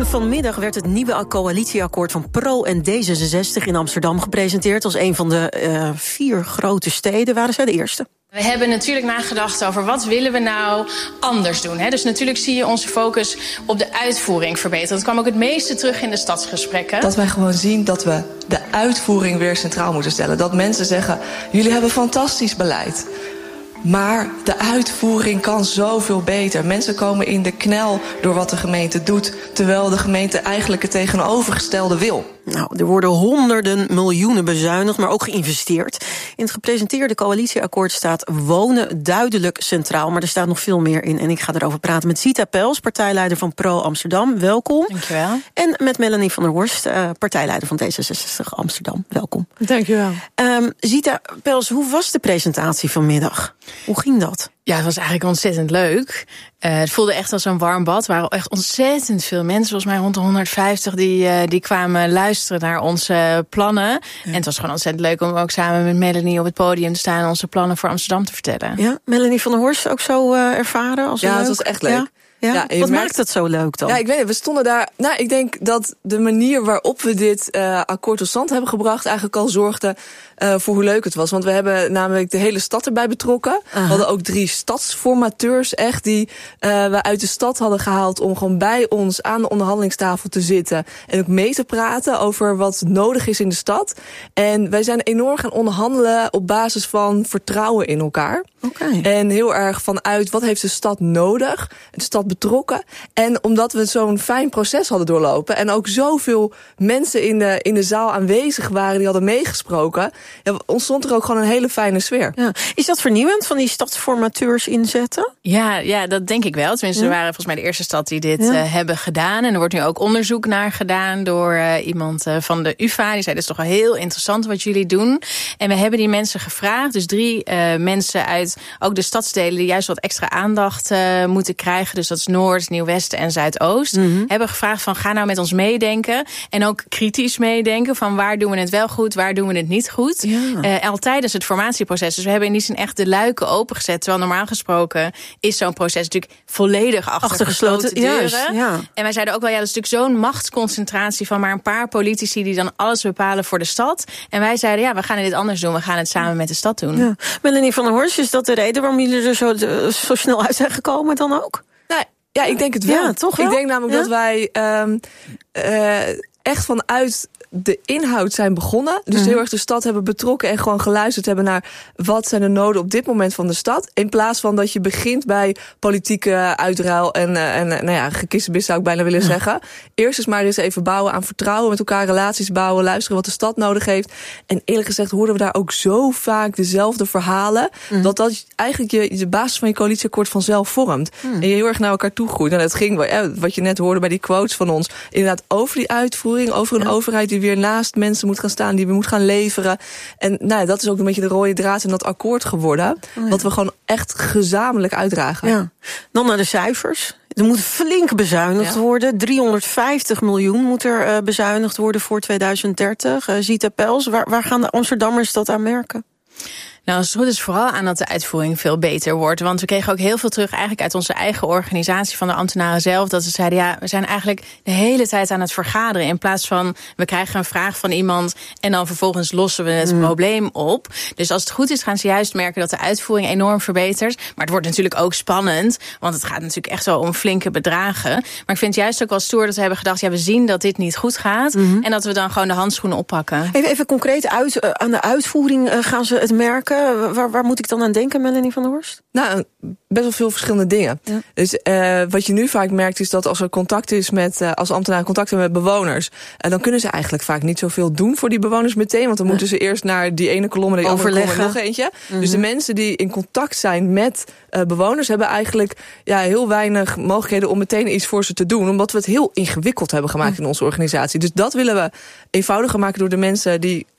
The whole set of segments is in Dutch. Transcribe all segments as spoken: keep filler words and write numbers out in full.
En vanmiddag werd het nieuwe coalitieakkoord van Pro en D zesenzestig in Amsterdam gepresenteerd. Als een van de uh, vier grote steden. Waren zij de eerste? We hebben natuurlijk nagedacht over wat willen we nou anders doen. Hè? Dus natuurlijk zie je onze focus op de uitvoering verbeteren. Dat kwam ook het meeste terug in de stadsgesprekken. Dat wij gewoon zien dat we de uitvoering weer centraal moeten stellen. Dat mensen zeggen, jullie hebben fantastisch beleid. Maar de uitvoering kan zoveel beter. Mensen komen in de knel door wat de gemeente doet, terwijl de gemeente eigenlijk het tegenovergestelde wil. Nou, er worden honderden miljoenen bezuinigd, maar ook geïnvesteerd. In het gepresenteerde coalitieakkoord staat wonen duidelijk centraal, maar er staat nog veel meer in. En ik ga erover praten met Zita Pels, partijleider van Pro Amsterdam. Welkom. Dankjewel. En met Melanie van der Horst, uh, partijleider van D zesenzestig Amsterdam. Welkom. Dankjewel. Um, Zita Pels, hoe was de presentatie vanmiddag? Hoe ging dat? Ja, het was eigenlijk ontzettend leuk. Uh, het voelde echt als een warm bad. Er waren echt ontzettend veel mensen, volgens mij rond de honderdvijftig... die, uh, die kwamen luisteren naar onze plannen. Ja. En het was gewoon ontzettend leuk om ook samen met Melanie op het podium te staan en onze plannen voor Amsterdam te vertellen. Ja, Melanie van der Horst ook zo uh, ervaren? Als ja, leuk? het was echt leuk. Ja? Ja? Ja, wat merkt, maakt het zo leuk dan? Ja, ik weet het. We stonden daar. Nou, ik denk dat de manier waarop we dit uh, akkoord tot stand hebben gebracht eigenlijk al zorgde uh, voor hoe leuk het was. Want we hebben namelijk de hele stad erbij betrokken. Aha. We hadden ook drie stadsformateurs echt die uh, we uit de stad hadden gehaald om gewoon bij ons aan de onderhandelingstafel te zitten en ook mee te praten over wat nodig is in de stad. En wij zijn enorm gaan onderhandelen op basis van vertrouwen in elkaar. Okay. En heel erg vanuit wat heeft de stad nodig, de stad betrokken. En omdat we zo'n fijn proces hadden doorlopen en ook zoveel mensen in de, in de zaal aanwezig waren die hadden meegesproken, ja, ontstond er ook gewoon een hele fijne sfeer. Ja. Is dat vernieuwend, van die stadsformateurs inzetten? Ja, ja, dat denk ik wel. Tenminste, ja. we waren volgens mij de eerste stad die dit ja. uh, hebben gedaan. En er wordt nu ook onderzoek naar gedaan door uh, iemand uh, van de U vA. Die zei, dat is toch wel heel interessant wat jullie doen. En we hebben die mensen gevraagd, dus drie uh, mensen uit ook de stadsdelen die juist wat extra aandacht uh, moeten krijgen. Dus dat is Noord, Nieuw-West en Zuidoost. Mm-hmm. Hebben gevraagd van, ga nou met ons meedenken. En ook kritisch meedenken van waar doen we het wel goed, waar doen we het niet goed. Ja. Uh, al tijdens het formatieproces. Dus we hebben in die zin echt de luiken opengezet. Terwijl normaal gesproken is zo'n proces natuurlijk volledig achter, achter gesloten deuren. Juist, ja. En wij zeiden ook wel, ja, dat is natuurlijk zo'n machtsconcentratie van maar een paar politici die dan alles bepalen voor de stad. En wij zeiden, ja, we gaan dit anders doen. We gaan het samen met de stad doen. Ja. Melanie van der Horst, is dat de reden waarom jullie er zo, zo snel uit zijn gekomen dan ook? Nou, ja, ik denk het wel. Ja, toch wel? Ik denk namelijk ja? dat wij um, uh, echt vanuit de inhoud zijn begonnen. Dus mm-hmm. heel erg de stad hebben betrokken en gewoon geluisterd hebben naar wat zijn de noden op dit moment van de stad. In plaats van dat je begint bij politieke uitruil en, en nou ja, gekissenbis zou ik bijna willen ja. zeggen. Eerst eens maar eens even bouwen aan vertrouwen met elkaar, relaties bouwen, luisteren wat de stad nodig heeft. En eerlijk gezegd hoorden we daar ook zo vaak dezelfde verhalen, mm-hmm. dat dat eigenlijk je, de basis van je coalitieakkoord vanzelf vormt. Mm. En je heel erg naar elkaar toe groeit. En het ging, wat je net hoorde bij die quotes van ons, inderdaad over die uitvoering, over een ja. overheid die weer naast mensen moet gaan staan, die we moet gaan leveren. En nou ja, dat is ook een beetje de rode draad in dat akkoord geworden. Oh ja. Wat we gewoon echt gezamenlijk uitdragen. Ja. Dan naar de cijfers. Er moet flink bezuinigd ja. worden. driehonderdvijftig miljoen moet er uh, bezuinigd worden voor tweeduizend dertig. Uh, Zita Pels, waar, waar gaan de Amsterdammers dat aan merken? Nou, het is goed is vooral aan dat de uitvoering veel beter wordt. Want we kregen ook heel veel terug eigenlijk uit onze eigen organisatie van de ambtenaren zelf. Dat ze zeiden, ja, we zijn eigenlijk de hele tijd aan het vergaderen. In plaats van, we krijgen een vraag van iemand en dan vervolgens lossen we het mm. probleem op. Dus als het goed is, gaan ze juist merken dat de uitvoering enorm verbetert. Maar het wordt natuurlijk ook spannend. Want het gaat natuurlijk echt wel om flinke bedragen. Maar ik vind het juist ook wel stoer dat we hebben gedacht, ja, we zien dat dit niet goed gaat. Mm-hmm. En dat we dan gewoon de handschoenen oppakken. Even, even concreet, uit, uh, aan de uitvoering uh, gaan ze het merken. Waar, waar moet ik dan aan denken, Melanie van der Horst? Nou, best wel veel verschillende dingen. Ja. Dus uh, wat je nu vaak merkt is dat als er contact is met, uh, als ambtenaren contact hebben met bewoners, uh, dan kunnen ze eigenlijk vaak niet zoveel doen voor die bewoners meteen, want dan ja. moeten ze eerst naar die ene kolom en die andere kolom en nog eentje. Mm-hmm. Dus de mensen die in contact zijn met uh, bewoners hebben eigenlijk ja, heel weinig mogelijkheden om meteen iets voor ze te doen, omdat we het heel ingewikkeld hebben gemaakt mm. in onze organisatie. Dus dat willen we eenvoudiger maken door de mensen die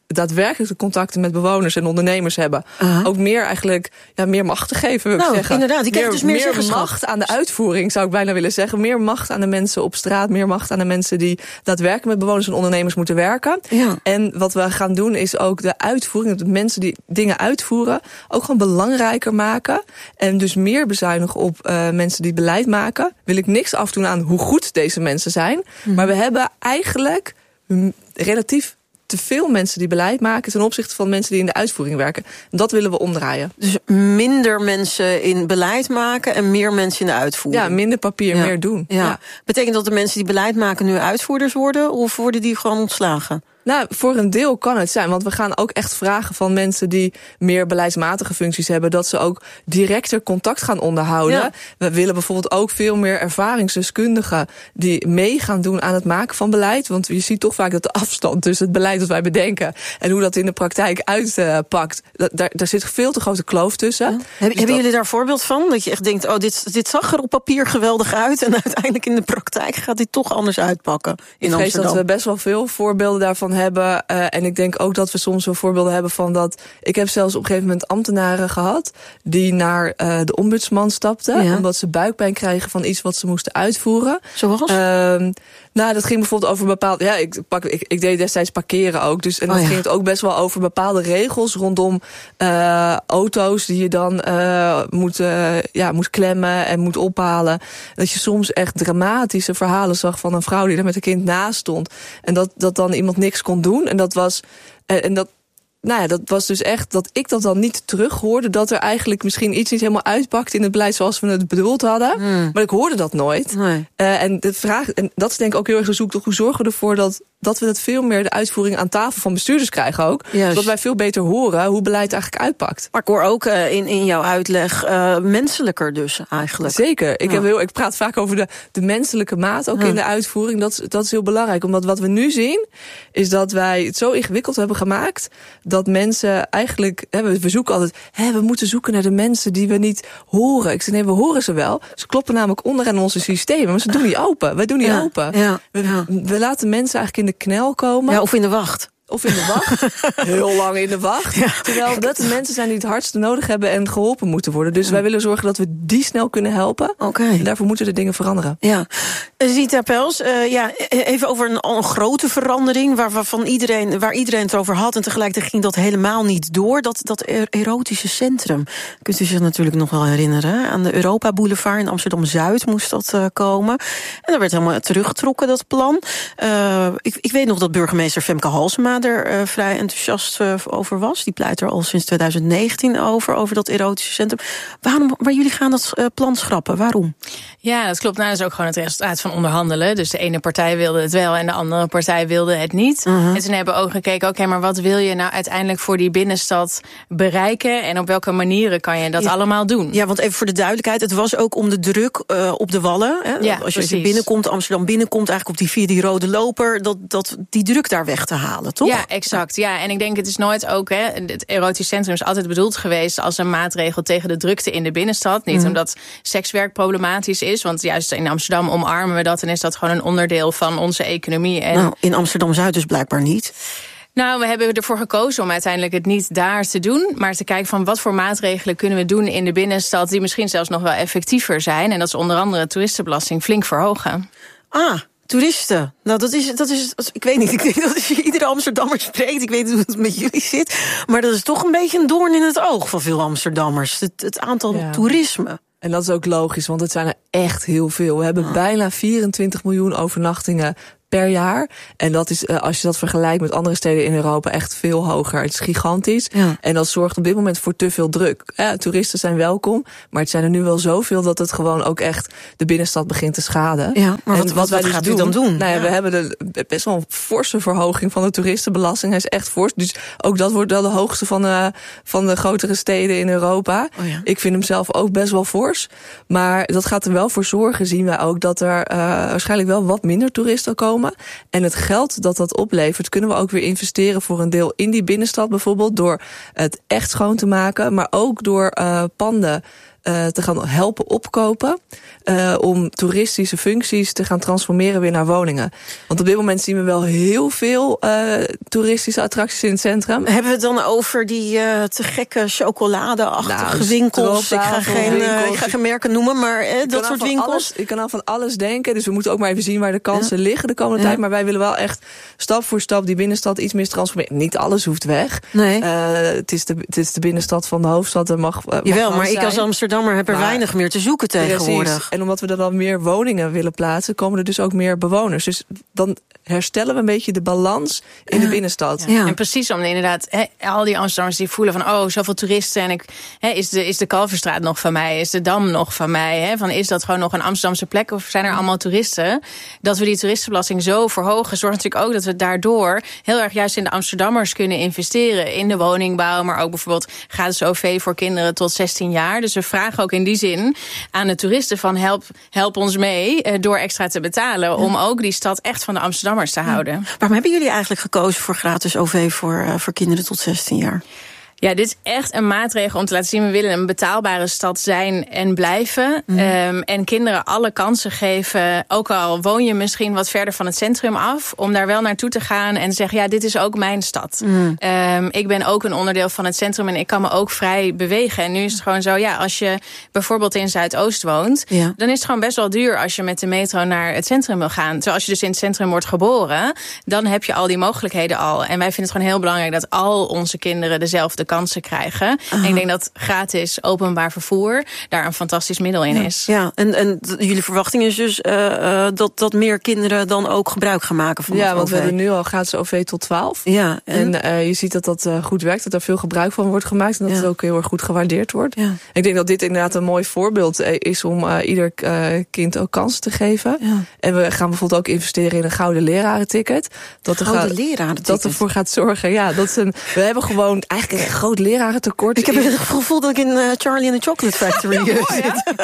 daadwerkelijk de contacten met bewoners en ondernemers hebben, uh-huh. ook meer eigenlijk ja, meer macht te geven, wil ik nou, zeggen. Inderdaad, die meer, dus meer, meer macht aan de uitvoering, zou ik bijna willen zeggen. Meer macht aan de mensen op straat, meer macht aan de mensen die daadwerkelijk met bewoners en ondernemers moeten werken. Ja. En wat we gaan doen is ook de uitvoering, de mensen die dingen uitvoeren, ook gewoon belangrijker maken. En dus meer bezuinigen op uh, mensen die beleid maken. Wil ik niks afdoen aan hoe goed deze mensen zijn. Mm. Maar we hebben eigenlijk m, relatief te veel mensen die beleid maken ten opzichte van mensen die in de uitvoering werken. En dat willen we omdraaien. Dus minder mensen in beleid maken en meer mensen in de uitvoering. Ja, minder papier, ja. meer doen. Ja. Ja. Betekent dat de mensen die beleid maken nu uitvoerders worden, of worden die gewoon ontslagen? Nou, voor een deel kan het zijn. Want we gaan ook echt vragen van mensen die meer beleidsmatige functies hebben, dat ze ook directer contact gaan onderhouden. Ja. We willen bijvoorbeeld ook veel meer ervaringsdeskundigen die mee gaan doen aan het maken van beleid. Want je ziet toch vaak dat de afstand tussen het beleid dat wij bedenken en hoe dat in de praktijk uitpakt, uh, daar, daar zit veel te grote kloof tussen. Ja. Heb, dus hebben dat... jullie daar voorbeeld van? Dat je echt denkt, oh, dit, dit zag er op papier geweldig uit en uiteindelijk in de praktijk gaat dit toch anders uitpakken in ik vrees Amsterdam. Dat we best wel veel voorbeelden daarvan hebben. Uh, en ik denk ook dat we soms wel voorbeelden hebben van dat. Ik heb zelfs op een gegeven moment ambtenaren gehad die naar uh, de ombudsman stapten. Ja. Omdat ze buikpijn kregen van iets wat ze moesten uitvoeren. Zoals? Uh, nou, dat ging bijvoorbeeld over bepaalde. Ja, ik, pak, ik, ik deed destijds parkeren ook. Dus, en dan oh, ja. ging het ook best wel over bepaalde regels rondom uh, auto's die je dan uh, moet, uh, ja, moet klemmen en moet ophalen. Dat je soms echt dramatische verhalen zag van een vrouw die er met een kind naast stond. En dat, dat dan iemand niks kon doen. En dat was. En dat. Nou ja, dat was dus echt dat ik dat dan niet terughoorde. Dat er eigenlijk misschien iets niet helemaal uitpakt in het beleid zoals we het bedoeld hadden. Hmm. Maar ik hoorde dat nooit. Nee. Uh, en de vraag, en dat is denk ik ook heel erg de zoektocht. Hoe zorgen we ervoor dat, dat we dat veel meer de uitvoering aan tafel van bestuurders krijgen ook. Juist. Dat wij veel beter horen hoe beleid eigenlijk uitpakt. Maar ik hoor ook uh, in, in jouw uitleg uh, menselijker dus eigenlijk. Zeker. Ik, ja. heb heel, ik praat vaak over de, de menselijke maat ook ja. in de uitvoering. Dat, dat is heel belangrijk. Omdat wat we nu zien is dat wij het zo ingewikkeld hebben gemaakt dat mensen eigenlijk, hè, we zoeken altijd, hè, we moeten zoeken naar de mensen die we niet horen. Ik zeg, nee, we horen ze wel. Ze kloppen namelijk onder aan onze systemen, maar ze doen niet open. Wij doen niet ja, open. Ja, we, ja. we laten mensen eigenlijk in de knel komen. Ja, of in de wacht. Of in de wacht. Heel lang in de wacht. Ja. Terwijl dat de mensen zijn die het hardste nodig hebben en geholpen moeten worden. Dus ja. wij willen zorgen dat we die snel kunnen helpen. Okay. En daarvoor moeten de dingen veranderen. Ja. Zita Pels, uh, ja, even over een, een grote verandering waar, waarvan iedereen, waar iedereen het over had. En tegelijkertijd ging dat helemaal niet door. Dat, dat erotische centrum. Kunt u zich natuurlijk nog wel herinneren. Aan de Europa Boulevard in Amsterdam-Zuid moest dat uh, komen. En dat werd helemaal teruggetrokken, dat plan. Uh, ik, ik weet nog dat burgemeester Femke Halsema er uh, vrij enthousiast uh, over was. Die pleit er al sinds twintig negentien over, over dat erotische centrum. Waarom, maar jullie gaan dat uh, plan schrappen, waarom? Ja, dat klopt. Nou, dat is ook gewoon het resultaat van onderhandelen. Dus de ene partij wilde het wel en de andere partij wilde het niet. Uh-huh. En toen hebben we ook gekeken, oké, okay, maar wat wil je nou uiteindelijk voor die binnenstad bereiken? En op welke manieren kan je dat ja. allemaal doen? Ja, want even voor de duidelijkheid, het was ook om de druk uh, op de Wallen. Hè? Ja, als je, als je binnenkomt, Amsterdam binnenkomt, eigenlijk op die via die rode loper, dat, dat, die druk daar weg te halen, toch? Ja, exact. Ja, en ik denk het is nooit ook, hè, het erotisch centrum is altijd bedoeld geweest als een maatregel tegen de drukte in de binnenstad. Niet mm. omdat sekswerk problematisch is, want juist in Amsterdam omarmen we dat en is dat gewoon een onderdeel van onze economie. En nou, in Amsterdam-Zuid dus blijkbaar niet. Nou, we hebben ervoor gekozen om uiteindelijk het niet daar te doen, maar te kijken van wat voor maatregelen kunnen we doen in de binnenstad die misschien zelfs nog wel effectiever zijn. En dat is onder andere toeristenbelasting flink verhogen. Ah. Toeristen, nou dat is, dat is, ik weet niet, ik denk dat als je iedere Amsterdammer spreekt, ik weet niet hoe het met jullie zit, maar dat is toch een beetje een doorn in het oog van veel Amsterdammers, het, het aantal ja. toerisme. En dat is ook logisch, want het zijn er echt heel veel. We hebben ah. bijna vierentwintig miljoen overnachtingen per jaar. En dat is, als je dat vergelijkt met andere steden in Europa, echt veel hoger. Het is gigantisch. Ja. En dat zorgt op dit moment voor te veel druk. Ja, toeristen zijn welkom, maar het zijn er nu wel zoveel dat het gewoon ook echt de binnenstad begint te schaden. Ja, maar wat, en wat, wat wij dus gaat doen, u dan doen? Nou ja, ja. we hebben de, best wel een forse verhoging van de toeristenbelasting. Hij is echt fors. Dus ook dat wordt wel de hoogste van de, van de grotere steden in Europa. Oh ja. Ik vind hem zelf ook best wel fors. Maar dat gaat er wel voor zorgen, zien wij ook, dat er uh, waarschijnlijk wel wat minder toeristen komen. En het geld dat dat oplevert, kunnen we ook weer investeren voor een deel in die binnenstad bijvoorbeeld, door het echt schoon te maken, maar ook door uh, panden uh, te gaan helpen opkopen. Uh, om toeristische functies te gaan transformeren weer naar woningen. Want op dit moment zien we wel heel veel uh, toeristische attracties in het centrum. Hebben we het dan over die uh, te gekke chocoladeachtige nou, winkels? Ik ga, geen, uh, ik ga geen merken noemen, maar uh, dat soort winkels. Alles, je kan al van alles denken. Dus we moeten ook maar even zien waar de kansen ja. liggen de komende ja. tijd. Maar wij willen wel echt stap voor stap die binnenstad iets meer transformeren. Niet alles hoeft weg. Nee. Uh, het, is de, het is de binnenstad van de hoofdstad. Er mag, uh, Jawel, mag maar zijn. Ik als Amsterdammer heb er maar, weinig meer te zoeken tegenwoordig. Precies. En omdat we er dan meer woningen willen plaatsen, komen er dus ook meer bewoners. Dus dan herstellen we een beetje de balans in ja. de binnenstad. Ja. Ja. En precies om inderdaad, he, al die Amsterdammers die voelen van, oh, zoveel toeristen en ik, he, is, de, is de Kalverstraat nog van mij? Is de Dam nog van mij? He, van, is dat gewoon nog een Amsterdamse plek of zijn er allemaal toeristen? Dat we die toeristenbelasting zo verhogen, zorgt natuurlijk ook dat we daardoor heel erg juist in de Amsterdammers kunnen investeren. In de woningbouw, maar ook bijvoorbeeld gratis O V voor kinderen tot zestien jaar. Dus we vragen ook in die zin aan de toeristen van help, help ons mee uh, door extra te betalen. Ja. Om ook die stad echt van de Amsterdammers te houden. Ja. Waarom hebben jullie eigenlijk gekozen voor gratis O V voor, uh, voor kinderen tot zestien jaar? Ja, dit is echt een maatregel om te laten zien, we willen een betaalbare stad zijn en blijven. Mm. Um, en kinderen alle kansen geven, ook al woon je misschien wat verder van het centrum af, om daar wel naartoe te gaan en te zeggen, ja, dit is ook mijn stad. Mm. Um, ik ben ook een onderdeel van het centrum en ik kan me ook vrij bewegen. En nu is het gewoon zo, ja, als je bijvoorbeeld in Zuidoost woont, ja. dan is het gewoon best wel duur als je met de metro naar het centrum wil gaan. Terwijl als je dus in het centrum wordt geboren, dan heb je al die mogelijkheden al. En wij vinden het gewoon heel belangrijk dat al onze kinderen dezelfde kansen krijgen. En ik denk dat gratis openbaar vervoer daar een fantastisch middel in is. Ja, en, en jullie verwachting is dus uh, uh, dat, dat meer kinderen dan ook gebruik gaan maken van ja, het want O V. we hebben nu al gratis O V tot twaalf. Ja, en en uh, je ziet dat dat uh, goed werkt, dat er veel gebruik van wordt gemaakt en dat ja. het ook heel erg goed gewaardeerd wordt. Ja. Ik denk dat dit inderdaad een mooi voorbeeld is om uh, ieder uh, kind ook kansen te geven. Ja. En we gaan bijvoorbeeld ook investeren in een gouden lerarenticket. Dat er gouden gaat, lerarenticket? Dat ervoor gaat zorgen. Ja, dat is een, we hebben gewoon eigenlijk een groot lerarentekort. Ik heb het gevoel dat ik in uh, Charlie and the Chocolate Factory ja, zit. Mooi,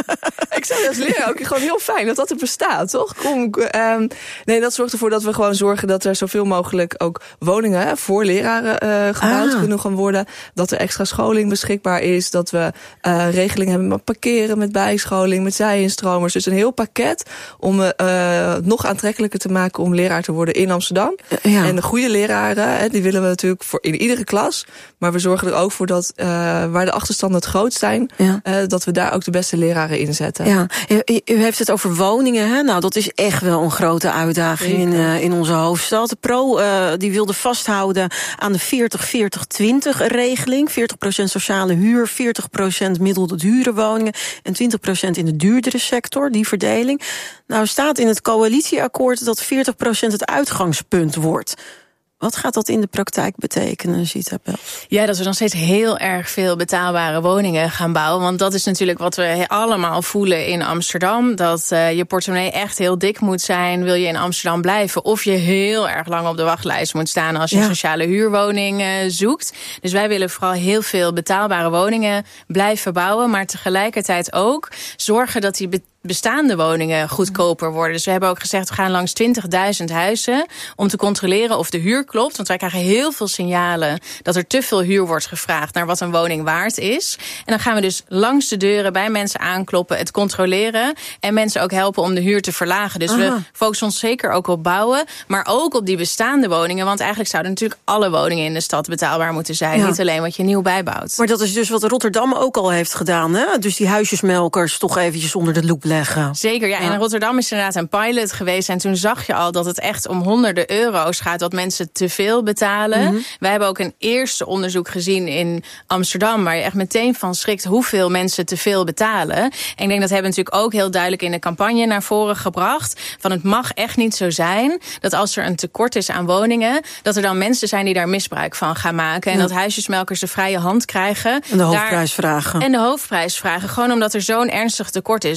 ik zou als leraar ook gewoon heel fijn dat dat er bestaat, toch? Kom, um, nee, dat zorgt ervoor dat we gewoon zorgen dat er zoveel mogelijk ook woningen hè, voor leraren uh, gebouwd ah. kunnen gaan worden. Dat er extra scholing beschikbaar is. Dat we uh, regelingen hebben met parkeren, met bijscholing, met zij-instromers. Dus een heel pakket om uh, nog aantrekkelijker te maken om leraar te worden in Amsterdam. Ja. En de goede leraren, hè, die willen we natuurlijk voor in iedere klas. Maar we zorgen er ook voor dat uh, waar de achterstanden het grootst zijn, ja. uh, dat we daar ook de beste leraren in zetten. Ja. U, u heeft het over woningen. Hè? Nou, dat is echt wel een grote uitdaging in, uh, in onze hoofdstad. De Pro uh, die wilde vasthouden aan de veertig veertig twintig regeling. veertig procent sociale huur, veertig procent middelde dure woningen en twintig procent in de duurdere sector, die verdeling. Nou staat in het coalitieakkoord dat veertig procent het uitgangspunt wordt. Wat gaat dat in de praktijk betekenen, Zita Pels? Ja, dat we dan steeds heel erg veel betaalbare woningen gaan bouwen. Want dat is natuurlijk wat we allemaal voelen in Amsterdam. Dat uh, je portemonnee echt heel dik moet zijn. Wil je in Amsterdam blijven? Of je heel erg lang op de wachtlijst moet staan als je ja. een sociale huurwoning uh, zoekt. Dus wij willen vooral heel veel betaalbare woningen blijven bouwen. Maar tegelijkertijd ook zorgen dat die be- bestaande woningen goedkoper worden. Dus we hebben ook gezegd, we gaan langs twintigduizend huizen om te controleren of de huur klopt. Want wij krijgen heel veel signalen dat er te veel huur wordt gevraagd naar wat een woning waard is. En dan gaan we dus langs de deuren bij mensen aankloppen, het controleren en mensen ook helpen om de huur te verlagen. Dus Aha. we focussen ons zeker ook op bouwen, maar ook op die bestaande woningen. Want eigenlijk zouden natuurlijk alle woningen in de stad betaalbaar moeten zijn. Ja. Niet alleen wat je nieuw bijbouwt. Maar dat is dus wat Rotterdam ook al heeft gedaan, hè? Dus die huisjesmelkers toch eventjes onder de loep leggen. Zeker, ja. ja. In Rotterdam is inderdaad een pilot geweest. En toen zag je al dat het echt om honderden euro's gaat wat mensen te veel betalen. Mm-hmm. Wij hebben ook een eerste onderzoek gezien in Amsterdam, waar je echt meteen van schrikt hoeveel mensen te veel betalen. En ik denk dat hebben we natuurlijk ook heel duidelijk in de campagne naar voren gebracht. Van het mag echt niet zo zijn dat als er een tekort is aan woningen, dat er dan mensen zijn die daar misbruik van gaan maken. En ja. dat huisjesmelkers de vrije hand krijgen. En de hoofdprijs vragen. En de hoofdprijs vragen. Gewoon omdat er zo'n ernstig tekort is. Dus daar mm. gaan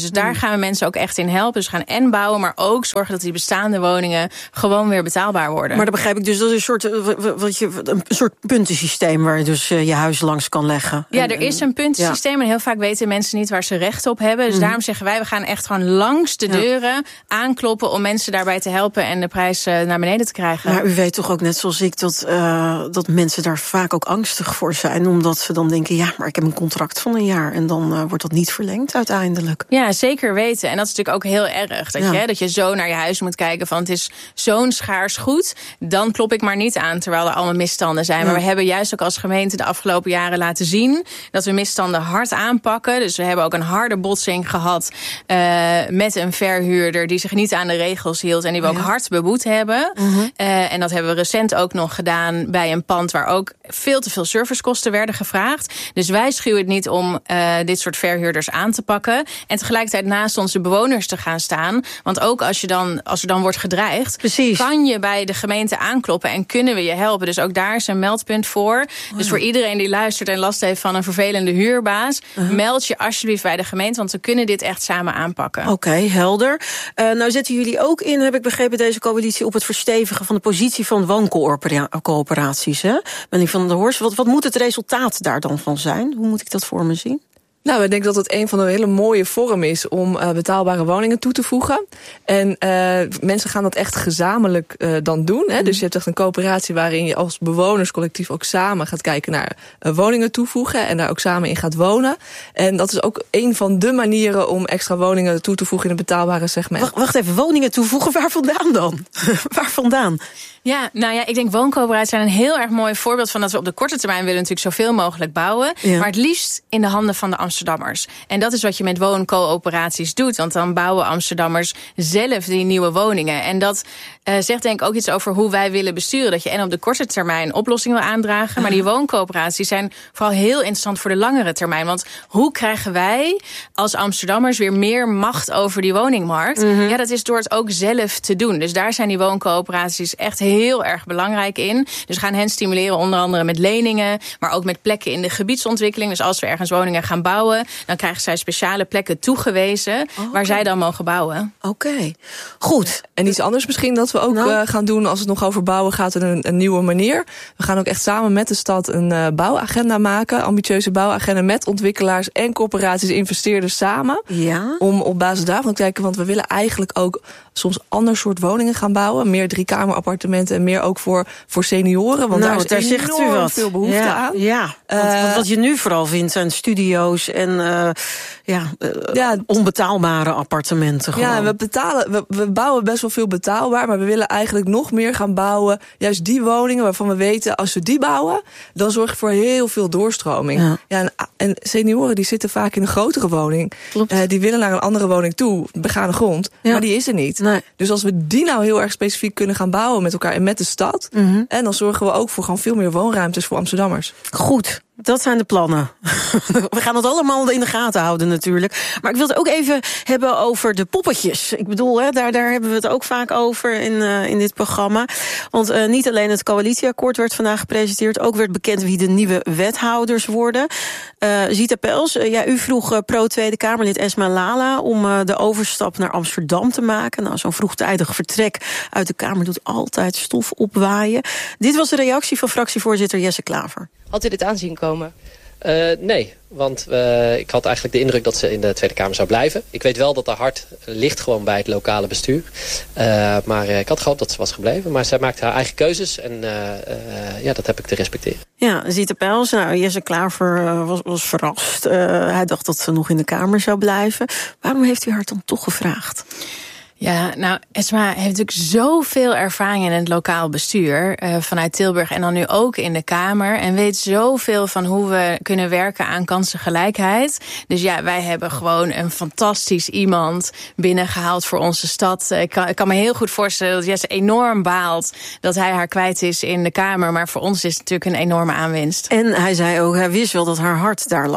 gaan we mensen ook echt in helpen. Dus we gaan en bouwen, maar ook zorgen dat die bestaande woningen gewoon weer betaalbaar worden. Maar dan begrijp ik dus, dat is een soort, wat je, een soort puntensysteem waar je dus je huis langs kan leggen. Ja, er is een puntensysteem, ja. En heel vaak weten mensen niet waar ze recht op hebben. Dus mm. daarom zeggen wij, we gaan echt gewoon langs de deuren ja. aankloppen om mensen daarbij te helpen en de prijs naar beneden te krijgen. Maar u weet toch ook net zoals ik dat, uh, dat mensen daar vaak ook angstig voor zijn, omdat ze dan denken, ja, maar ik heb een contract van een jaar en dan uh, wordt dat niet verlengd uiteindelijk. Ja, zeker weten. En dat is natuurlijk ook heel erg. Dat, ja. je, dat je zo naar je huis moet kijken van het is zo'n schaars goed, dan klop ik maar niet aan terwijl er allemaal misstanden zijn. Ja. Maar we hebben juist ook als gemeente de afgelopen jaren laten zien dat we misstanden hard aanpakken. Dus we hebben ook een harde botsing gehad uh, met een verhuurder die zich niet aan de regels hield en die we ook ja. hard beboet hebben. Uh-huh. Uh, en dat hebben we recent ook nog gedaan bij een pand waar ook veel te veel servicekosten werden gevraagd. Dus wij schuwen het niet om uh, dit soort verhuurders aan te pakken en tegelijkertijd naast onze bewoners te gaan staan. Want ook als, je dan, als er dan wordt gedreigd, Precies. kan je bij de gemeente aankloppen en kunnen we je helpen. Dus ook daar is een meldpunt voor. Oh. Dus voor iedereen die luistert en last heeft van een vervelende huurbaas, uh-huh. meld je alsjeblieft bij de gemeente, want we kunnen dit echt samen aanpakken. Oké, okay, helder. Uh, nou zetten jullie ook in, heb ik begrepen, deze coalitie op het verstevigen van de positie van wooncoöperaties. Hè? Meneer Van der Horst, wat, wat moet het resultaat daar dan van zijn? Hoe moet ik dat voor me zien? Nou, ik denk dat het een van de hele mooie vormen is om uh, betaalbare woningen toe te voegen. En uh, mensen gaan dat echt gezamenlijk uh, dan doen. Hè? Mm. Dus je hebt echt een coöperatie waarin je als bewonerscollectief ook samen gaat kijken naar uh, woningen toevoegen en daar ook samen in gaat wonen. En dat is ook een van de manieren om extra woningen toe te voegen in het betaalbare segment. Wacht, wacht even, woningen toevoegen, waar vandaan dan? Waar vandaan? Ja, nou ja, ik denk wooncoöperaties zijn een heel erg mooi voorbeeld van dat we op de korte termijn willen natuurlijk zoveel mogelijk bouwen. Ja. Maar het liefst in de handen van de Amsterdammers. En dat is wat je met wooncoöperaties doet. Want dan bouwen Amsterdammers zelf die nieuwe woningen. En dat uh, zegt denk ik ook iets over hoe wij willen besturen. Dat je en op de korte termijn oplossingen wil aandragen. Maar die wooncoöperaties zijn vooral heel interessant voor de langere termijn. Want hoe krijgen wij als Amsterdammers weer meer macht over die woningmarkt? Mm-hmm. Ja, dat is door het ook zelf te doen. Dus daar zijn die wooncoöperaties echt heel heel erg belangrijk in. Dus we gaan hen stimuleren onder andere met leningen, maar ook met plekken in de gebiedsontwikkeling. Dus als we ergens woningen gaan bouwen, dan krijgen zij speciale plekken toegewezen, oh, okay. waar zij dan mogen bouwen. Oké, okay. Goed. En iets anders misschien dat we ook nou. uh, gaan doen als het nog over bouwen gaat, een, een nieuwe manier. We gaan ook echt samen met de stad een uh, bouwagenda maken, ambitieuze bouwagenda met ontwikkelaars en corporaties, investeerders samen. Ja. Om op basis daarvan te kijken, want we willen eigenlijk ook soms ander soort woningen gaan bouwen, meer driekamerappartementen en meer ook voor, voor senioren. Want nou, daar is daar enorm zegt u wat. veel behoefte ja, aan. Ja, want, uh, wat je nu vooral vindt zijn studio's en uh, ja, uh, ja, onbetaalbare appartementen. Gewoon. Ja, we, betalen, we, we bouwen best wel veel betaalbaar, maar we willen eigenlijk nog meer gaan bouwen. Juist die woningen waarvan we weten, als we die bouwen, dan zorg je voor heel veel doorstroming. Ja. Ja, en, en senioren die zitten vaak in een grotere woning. Klopt. Uh, die willen naar een andere woning toe, begane grond, ja. maar die is er niet. Nee. Dus als we die nou heel erg specifiek kunnen gaan bouwen met elkaar en met de stad. Mm-hmm. En dan zorgen we ook voor gewoon veel meer woonruimtes voor Amsterdammers. Goed, dat zijn de plannen. We gaan het allemaal in de gaten houden natuurlijk. Maar ik wil het ook even hebben over de poppetjes. Ik bedoel, hè, daar, daar hebben we het ook vaak over in, uh, in dit programma. Want uh, niet alleen het coalitieakkoord werd vandaag gepresenteerd, ook werd bekend wie de nieuwe wethouders worden. Uh, Zita Pels, uh, ja, u vroeg uh, pro-Tweede Kamerlid Esma Lala om uh, de overstap naar Amsterdam te maken. Nou, zo'n vroegtijdig vertrek uit de Kamer doet altijd stof opwaaien. Dit was de reactie van fractievoorzitter Jesse Klaver. Had u dit aanzien komen? Uh, nee, want uh, ik had eigenlijk de indruk dat ze in de Tweede Kamer zou blijven. Ik weet wel dat haar hart ligt gewoon bij het lokale bestuur. Uh, maar uh, ik had gehoopt dat ze was gebleven. Maar zij maakte haar eigen keuzes en uh, uh, ja, dat heb ik te respecteren. Ja, Zita Pels, nou, Jesse Klaver uh, was, was verrast. Uh, hij dacht dat ze nog in de Kamer zou blijven. Waarom heeft u haar dan toch gevraagd? Ja, nou, Esma heeft natuurlijk zoveel ervaring in het lokaal bestuur uh, vanuit Tilburg en dan nu ook in de Kamer en weet zoveel van hoe we kunnen werken aan kansengelijkheid. Dus ja, wij hebben gewoon een fantastisch iemand binnengehaald voor onze stad. Ik kan, ik kan me heel goed voorstellen dat Jesse enorm baalt dat hij haar kwijt is in de Kamer, maar voor ons is het natuurlijk een enorme aanwinst. En hij zei ook, hij wist wel dat haar hart daar lag.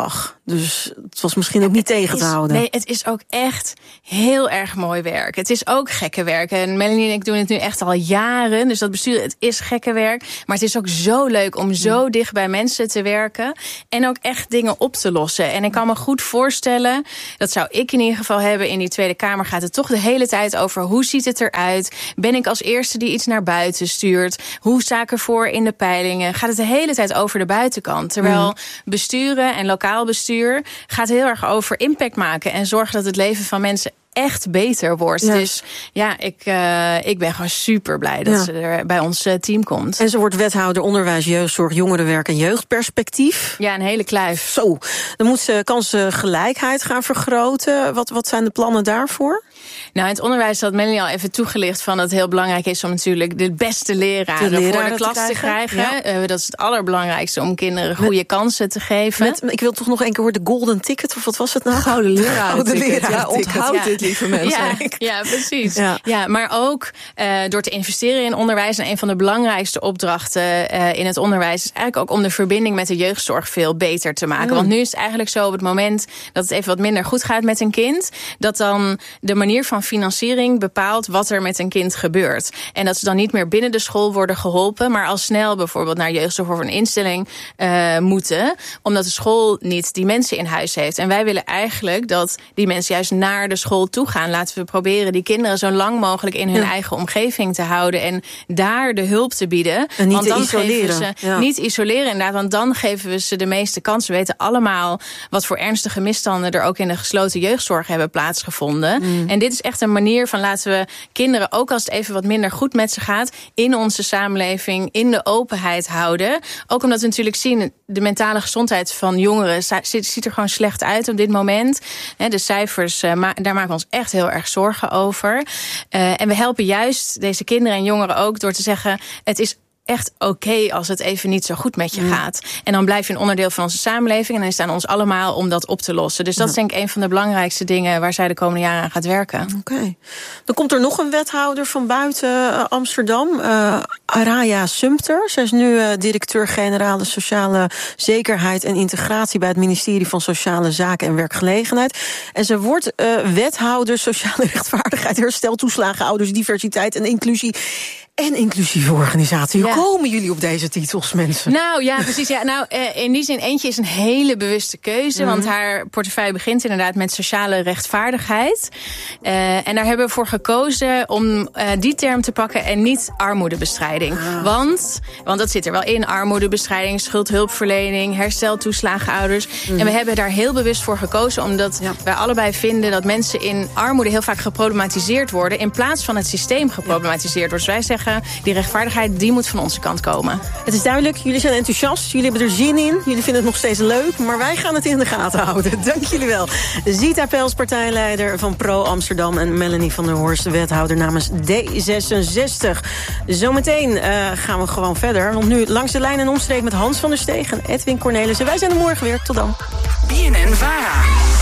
Dus het was misschien ook niet tegen te is, houden. Nee, het is ook echt heel erg mooi werk. Het is ook gekke werk. En Melanie en ik doen het nu echt al jaren. Dus dat besturen, het is gekke werk. Maar het is ook zo leuk om zo dicht bij mensen te werken. En ook echt dingen op te lossen. En ik kan me goed voorstellen, dat zou ik in ieder geval hebben in die Tweede Kamer, gaat het toch de hele tijd over hoe ziet het eruit? Ben ik als eerste die iets naar buiten stuurt? Hoe sta ik ervoor in de peilingen? Gaat het de hele tijd over de buitenkant? Terwijl besturen en lokaal bestuur gaat heel erg over impact maken en zorgen dat het leven van mensen echt beter wordt. Ja. Dus ja, ik, uh, ik ben gewoon super blij dat ja. ze er bij ons uh, team komt. En ze wordt wethouder onderwijs, jeugdzorg, jongerenwerk en jeugdperspectief. Ja, een hele kluif. Zo, dan moet ze kansengelijkheid gaan vergroten. Wat, wat zijn de plannen daarvoor? Nou, in het onderwijs had Melanie al even toegelicht van dat het heel belangrijk is om natuurlijk de beste leraren de voor de klas te krijgen. Te krijgen. Ja. Uh, dat is het allerbelangrijkste om kinderen goede met, kansen te geven. Met, ik wil toch nog één keer horen de golden ticket, of wat was het nou? Gouden leraar. Ja, onthoud ja. dit, lieve mensen. Ja, ja precies. Ja. Ja, maar ook uh, door te investeren in onderwijs. En een van de belangrijkste opdrachten uh, in het onderwijs is eigenlijk ook om de verbinding met de jeugdzorg veel beter te maken. Mm. Want nu is het eigenlijk zo op het moment dat het even wat minder goed gaat met een kind, dat dan de manier van financiering bepaalt wat er met een kind gebeurt. En dat ze dan niet meer binnen de school worden geholpen, maar al snel bijvoorbeeld naar jeugdzorg of een instelling uh, moeten, omdat de school niet die mensen in huis heeft. En wij willen eigenlijk dat die mensen juist naar de school toe gaan. Laten we proberen die kinderen zo lang mogelijk in hun ja. eigen omgeving te houden en daar de hulp te bieden. En niet want dan isoleren. Geven we ze, ja. Niet isoleren inderdaad, want dan geven we ze de meeste kans. We weten allemaal wat voor ernstige misstanden er ook in de gesloten jeugdzorg hebben plaatsgevonden. Mm. En dit is echt een manier van laten we kinderen, ook als het even wat minder goed met ze gaat, in onze samenleving, in de openheid houden. Ook omdat we natuurlijk zien, de mentale gezondheid van jongeren ziet er gewoon slecht uit op dit moment. De cijfers, daar maken we ons echt heel erg zorgen over. En we helpen juist deze kinderen en jongeren ook door te zeggen, het is echt oké okay als het even niet zo goed met je ja. gaat. En dan blijf je een onderdeel van onze samenleving en dan is het aan ons allemaal om dat op te lossen. Dus dat ja. is denk ik een van de belangrijkste dingen waar zij de komende jaren aan gaat werken. Oké. Okay. Dan komt er nog een wethouder van buiten uh, Amsterdam, uh, Araya Sumter. Zij is nu uh, directeur-generaal Sociale Zekerheid en Integratie bij het ministerie van Sociale Zaken en Werkgelegenheid. En ze wordt uh, wethouder Sociale Rechtvaardigheid, Herstel, Toeslagen, Ouders, Diversiteit en Inclusie. En inclusieve organisatie. Hoe ja. komen jullie op deze titels, mensen? Nou ja, precies. Ja, nou, in die zin, eentje is een hele bewuste keuze. Mm-hmm. Want haar portefeuille begint inderdaad met sociale rechtvaardigheid. Uh, en daar hebben we voor gekozen om uh, die term te pakken en niet armoedebestrijding. Ah. Want, want dat zit er wel in. Armoedebestrijding, schuldhulpverlening, herstel, toeslagen, ouders. Mm-hmm. En we hebben daar heel bewust voor gekozen. Omdat ja. wij allebei vinden dat mensen in armoede heel vaak geproblematiseerd worden, in plaats van het systeem geproblematiseerd wordt. Dus wij zeggen, die rechtvaardigheid, die moet van onze kant komen. Het is duidelijk, jullie zijn enthousiast, jullie hebben er zin in, jullie vinden het nog steeds leuk, maar wij gaan het in de gaten houden. Dank jullie wel. Zita Pels, partijleider van Pro Amsterdam, en Melanie van der Horst, wethouder namens D zesenzestig. Zometeen uh, gaan we gewoon verder, want nu langs de lijn en omstreek met Hans van der Steeg en Edwin Cornelissen. Wij zijn er morgen weer. Tot dan. B N N-Vara.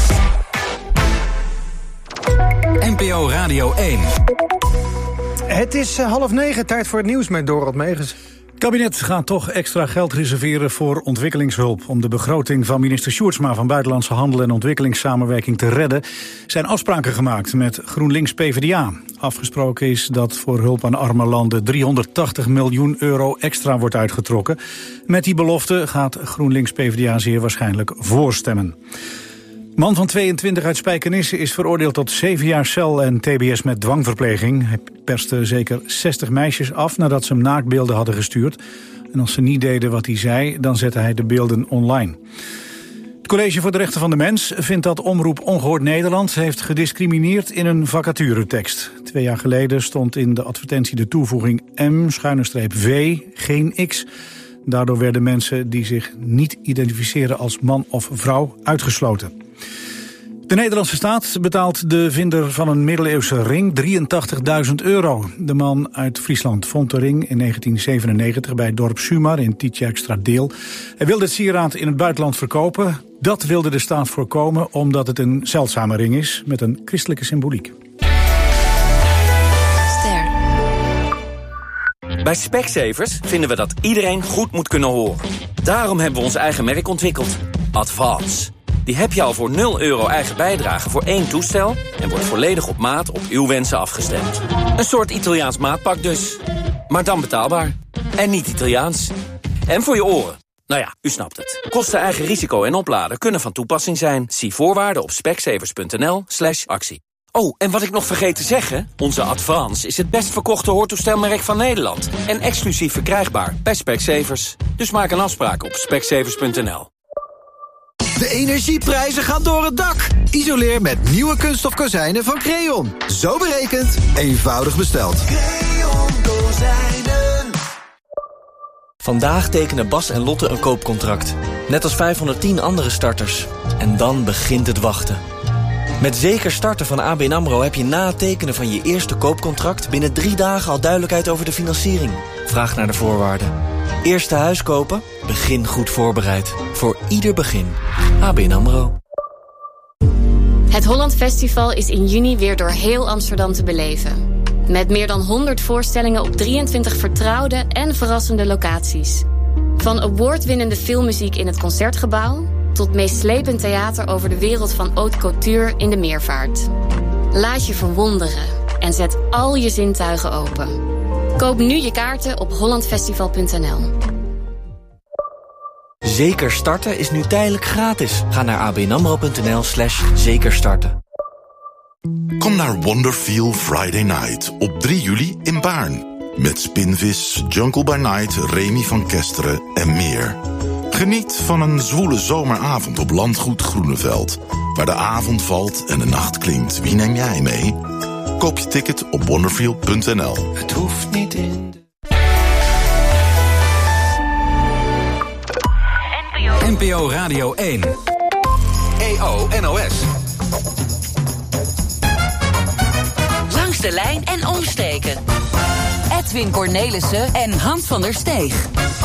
N P O Radio één. Het is uh, half negen, tijd voor het nieuws met Dorot Megens. Het kabinet gaat toch extra geld reserveren voor ontwikkelingshulp. Om de begroting van minister Sjoerdsma van Buitenlandse Handel en Ontwikkelingssamenwerking te redden, zijn afspraken gemaakt met GroenLinks P v d A. Afgesproken is dat voor hulp aan arme landen driehonderdtachtig miljoen euro extra wordt uitgetrokken. Met die belofte gaat GroenLinks P v d A zeer waarschijnlijk voorstemmen. Man van tweeëntwintig uit Spijkenisse is veroordeeld tot zeven jaar cel en T B S met dwangverpleging. Hij perste zeker zestig meisjes af nadat ze hem naaktbeelden hadden gestuurd. En als ze niet deden wat hij zei, dan zette hij de beelden online. Het College voor de Rechten van de Mens vindt dat Omroep Ongehoord Nederland heeft gediscrimineerd in een vacaturetekst. Twee jaar geleden stond in de advertentie de toevoeging M-V, geen X. Daardoor werden mensen die zich niet identificeren als man of vrouw uitgesloten. De Nederlandse staat betaalt de vinder van een middeleeuwse ring drieëntachtigduizend euro. De man uit Friesland vond de ring in negentien zevenennegentig bij het dorp Sumar in Tietjerkstradeel. Hij wilde het sieraad in het buitenland verkopen. Dat wilde de staat voorkomen omdat het een zeldzame ring is met een christelijke symboliek. Ster. Bij Specsavers vinden we dat iedereen goed moet kunnen horen. Daarom hebben we ons eigen merk ontwikkeld. Advance. Die heb je al voor nul euro eigen bijdrage voor één toestel en wordt volledig op maat op uw wensen afgestemd. Een soort Italiaans maatpak dus. Maar dan betaalbaar. En niet Italiaans. En voor je oren. Nou ja, u snapt het. Kosten, eigen risico en opladen kunnen van toepassing zijn. Zie voorwaarden op specsavers.nl slash actie. Oh, en wat ik nog vergeet te zeggen. Onze Advance is het best verkochte hoortoestelmerk van Nederland. En exclusief verkrijgbaar bij Specsavers. Dus maak een afspraak op specsavers punt n l. De energieprijzen gaan door het dak. Isoleer met nieuwe kunststof kozijnen van Creon. Zo berekend, eenvoudig besteld. Creon kozijnen. Vandaag tekenen Bas en Lotte een koopcontract. Net als vijfhonderdtien andere starters. En dan begint het wachten. Met Zeker Starten van A B N AMRO heb je na het tekenen van je eerste koopcontract binnen drie dagen al duidelijkheid over de financiering. Vraag naar de voorwaarden. Eerste huis kopen? Begin goed voorbereid. Voor ieder begin. A B N AMRO. Het Holland Festival is in juni weer door heel Amsterdam te beleven. Met meer dan honderd voorstellingen op drieëntwintig vertrouwde en verrassende locaties. Van awardwinnende filmmuziek in het Concertgebouw tot meeslepend theater over de wereld van haute couture in de Meervaart. Laat je verwonderen en zet al je zintuigen open. Koop nu je kaarten op holland festival punt n l. Zeker Starten is nu tijdelijk gratis. Ga naar abnamro.nl slash zekerstarten. Kom naar Wonderfeel Friday Night op drie juli in Baarn. Met Spinvis, Jungle by Night, Remy van Kesteren en meer. Geniet van een zwoele zomeravond op Landgoed Groeneveld. Waar de avond valt en de nacht klinkt. Wie neem jij mee? Koop je ticket op wonderfeel punt n l. Het hoeft niet in de... N P O Radio één. E O N O S. Langs de lijn en omsteken. Edwin Cornelissen en Hans van der Steeg.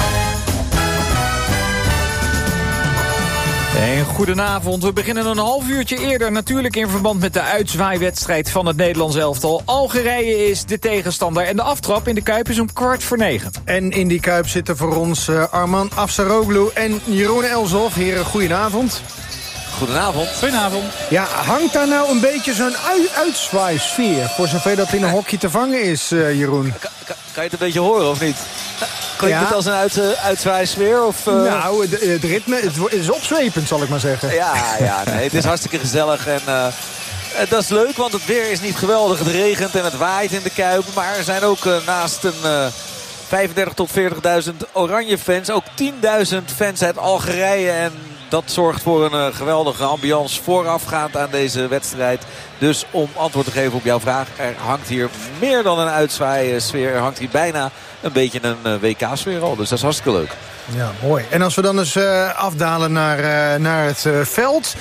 En goedenavond. We beginnen een half uurtje eerder. Natuurlijk in verband met de uitzwaaiwedstrijd van het Nederlands elftal. Algerije is de tegenstander. En de aftrap in de Kuip is om kwart voor negen. En in die Kuip zitten voor ons uh, Arman Afsaroglu en Jeroen Elsof. Heren, goedenavond. Goedenavond. Goedenavond. Ja, hangt daar nou een beetje zo'n uit uitzwaaisfeer? Voor zover dat in een hokje te vangen is, uh, Jeroen. Kan, kan, kan je het een beetje horen, of niet? Klinkt ja. het als een uit, uh, uitzwaaisfeer? Of, uh... Nou, het, het ritme het is opzwepend, zal ik maar zeggen. Ja, ja nee, het is hartstikke gezellig. En uh, dat is leuk, want het weer is niet geweldig. Het regent en het waait in de Kuip. Maar er zijn ook uh, naast een uh, vijfendertig tot veertigduizend oranje fans... ook tienduizend fans uit Algerije. En dat zorgt voor een uh, geweldige ambiance voorafgaand aan deze wedstrijd. Dus om antwoord te geven op jouw vraag... er hangt hier meer dan een uitzwaai-sfeer. Er hangt hier bijna een beetje een uh, W K-sfeer al. Dus dat is hartstikke leuk. Ja, mooi. En als we dan eens uh, afdalen naar, uh, naar het uh, veld...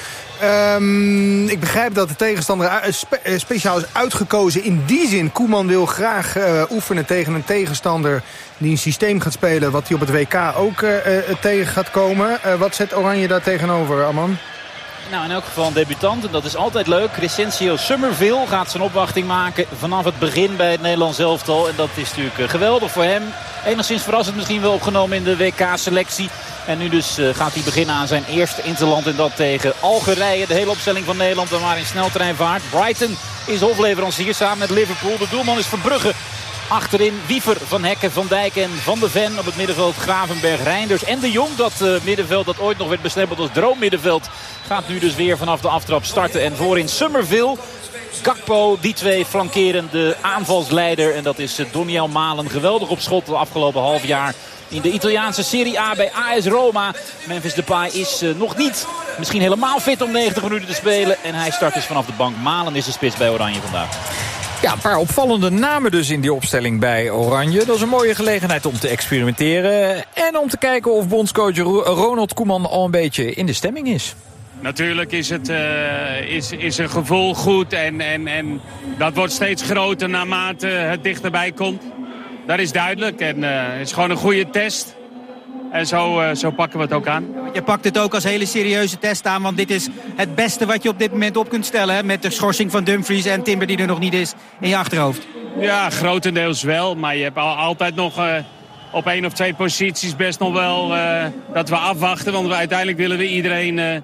Um, ik begrijp dat de tegenstander spe speciaal is uitgekozen. In die zin, Koeman wil graag uh, oefenen tegen een tegenstander... die een systeem gaat spelen wat hij op het W K ook uh, uh, tegen gaat komen. Uh, wat zet Oranje daar tegenover, Amman? Nou, in elk geval een debutant en dat is altijd leuk. Crescencio Summerville gaat zijn opwachting maken vanaf het begin bij het Nederlands elftal. En dat is natuurlijk uh, geweldig voor hem. Enigszins verrassend misschien wel opgenomen in de W K-selectie. En nu dus uh, gaat hij beginnen aan zijn eerste interland. En dat tegen Algerije. De hele opstelling van Nederland dan maar in sneltreinvaart. Brighton is hofleverancier samen met Liverpool. De doelman is Verbrugge. Achterin Wiever, Van Hekken, Van Dijk en Van de Ven. Op het middenveld Gravenberg, Reinders en de Jong. Dat uh, middenveld dat ooit nog werd bestempeld als droommiddenveld. Gaat nu dus weer vanaf de aftrap starten. En voorin Summerville, Gakpo, die twee flankeren de aanvalsleider. En dat is uh, Doniel Malen. Geweldig op schot de afgelopen half jaar. In de Italiaanse Serie A bij A S Roma. Memphis Depay is uh, nog niet misschien helemaal fit om negentig minuten te spelen. En hij start dus vanaf de bank. Malen is de spits bij Oranje vandaag. Ja, een paar opvallende namen dus in die opstelling bij Oranje. Dat is een mooie gelegenheid om te experimenteren. En om te kijken of bondscoach Ronald Koeman al een beetje in de stemming is. Natuurlijk is, het, uh, is, is een gevoel goed en, en, en dat wordt steeds groter naarmate het dichterbij komt. Dat is duidelijk en uh, het is gewoon een goede test. En zo, uh, zo pakken we het ook aan. Je pakt het ook als hele serieuze test aan, want dit is het beste wat je op dit moment op kunt stellen. Hè? Met de schorsing van Dumfries en Timber die er nog niet is in je achterhoofd. Ja, grotendeels wel, maar je hebt al, altijd nog uh, op één of twee posities best nog wel uh, dat we afwachten. Want we, uiteindelijk willen we iedereen uh,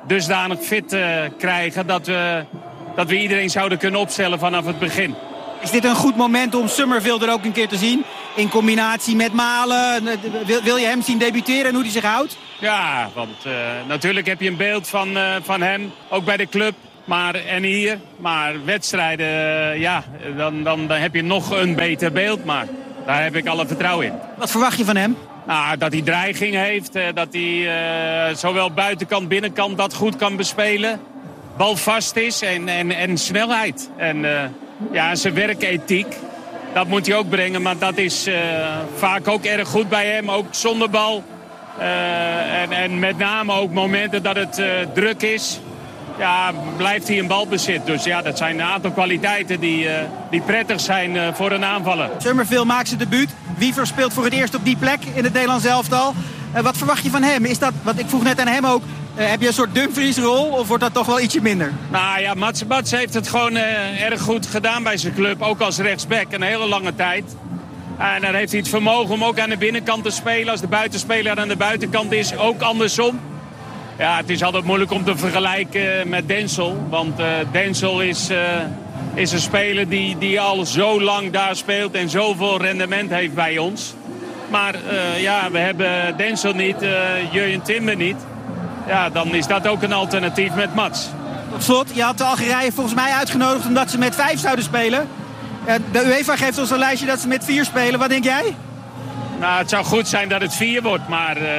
dusdanig fit uh, krijgen dat we, dat we iedereen zouden kunnen opstellen vanaf het begin. Is dit een goed moment om Summerville er ook een keer te zien? In combinatie met Malen. Wil, wil je hem zien debuteren en hoe hij zich houdt? Ja, want uh, natuurlijk heb je een beeld van, uh, van hem. Ook bij de club. Maar, en hier. Maar wedstrijden, uh, ja, dan, dan, dan heb je nog een beter beeld. Maar daar heb ik alle vertrouwen in. Wat verwacht je van hem? Nou, dat hij dreiging heeft. Uh, dat hij uh, zowel buitenkant, binnenkant dat goed kan bespelen. Balvast is en, en, en snelheid. En uh, ja, zijn werkethiek. Dat moet hij ook brengen. Maar dat is uh, vaak ook erg goed bij hem. Ook zonder bal. Uh, en, en met name ook momenten dat het uh, druk is. Ja, blijft hij in balbezit. Dus ja, dat zijn een aantal kwaliteiten die, uh, die prettig zijn uh, voor een aanvaller. Summerville maakt zijn debuut. Wiever speelt voor het eerst op die plek in het Nederlands elftal. Uh, wat verwacht je van hem? Is dat, wat ik vroeg net aan hem ook, uh, heb je een soort Dumfries-rol of wordt dat toch wel ietsje minder? Nou ja, Mats Mats heeft het gewoon uh, erg goed gedaan bij zijn club. Ook als rechtsback, een hele lange tijd. En dan heeft hij het vermogen om ook aan de binnenkant te spelen. Als de buitenspeler aan de buitenkant is, ook andersom. Ja, het is altijd moeilijk om te vergelijken met Denzel. Want uh, Denzel is, uh, is een speler die, die al zo lang daar speelt en zoveel rendement heeft bij ons. Maar uh, ja, we hebben Denzel niet, uh, Jurjen Timber niet. Ja, dan is dat ook een alternatief met Mats. Tot slot, je had de Algerije volgens mij uitgenodigd omdat ze met vijf zouden spelen. De UEFA geeft ons een lijstje dat ze met vier spelen. Wat denk jij? Nou, het zou goed zijn dat het vier wordt, maar uh,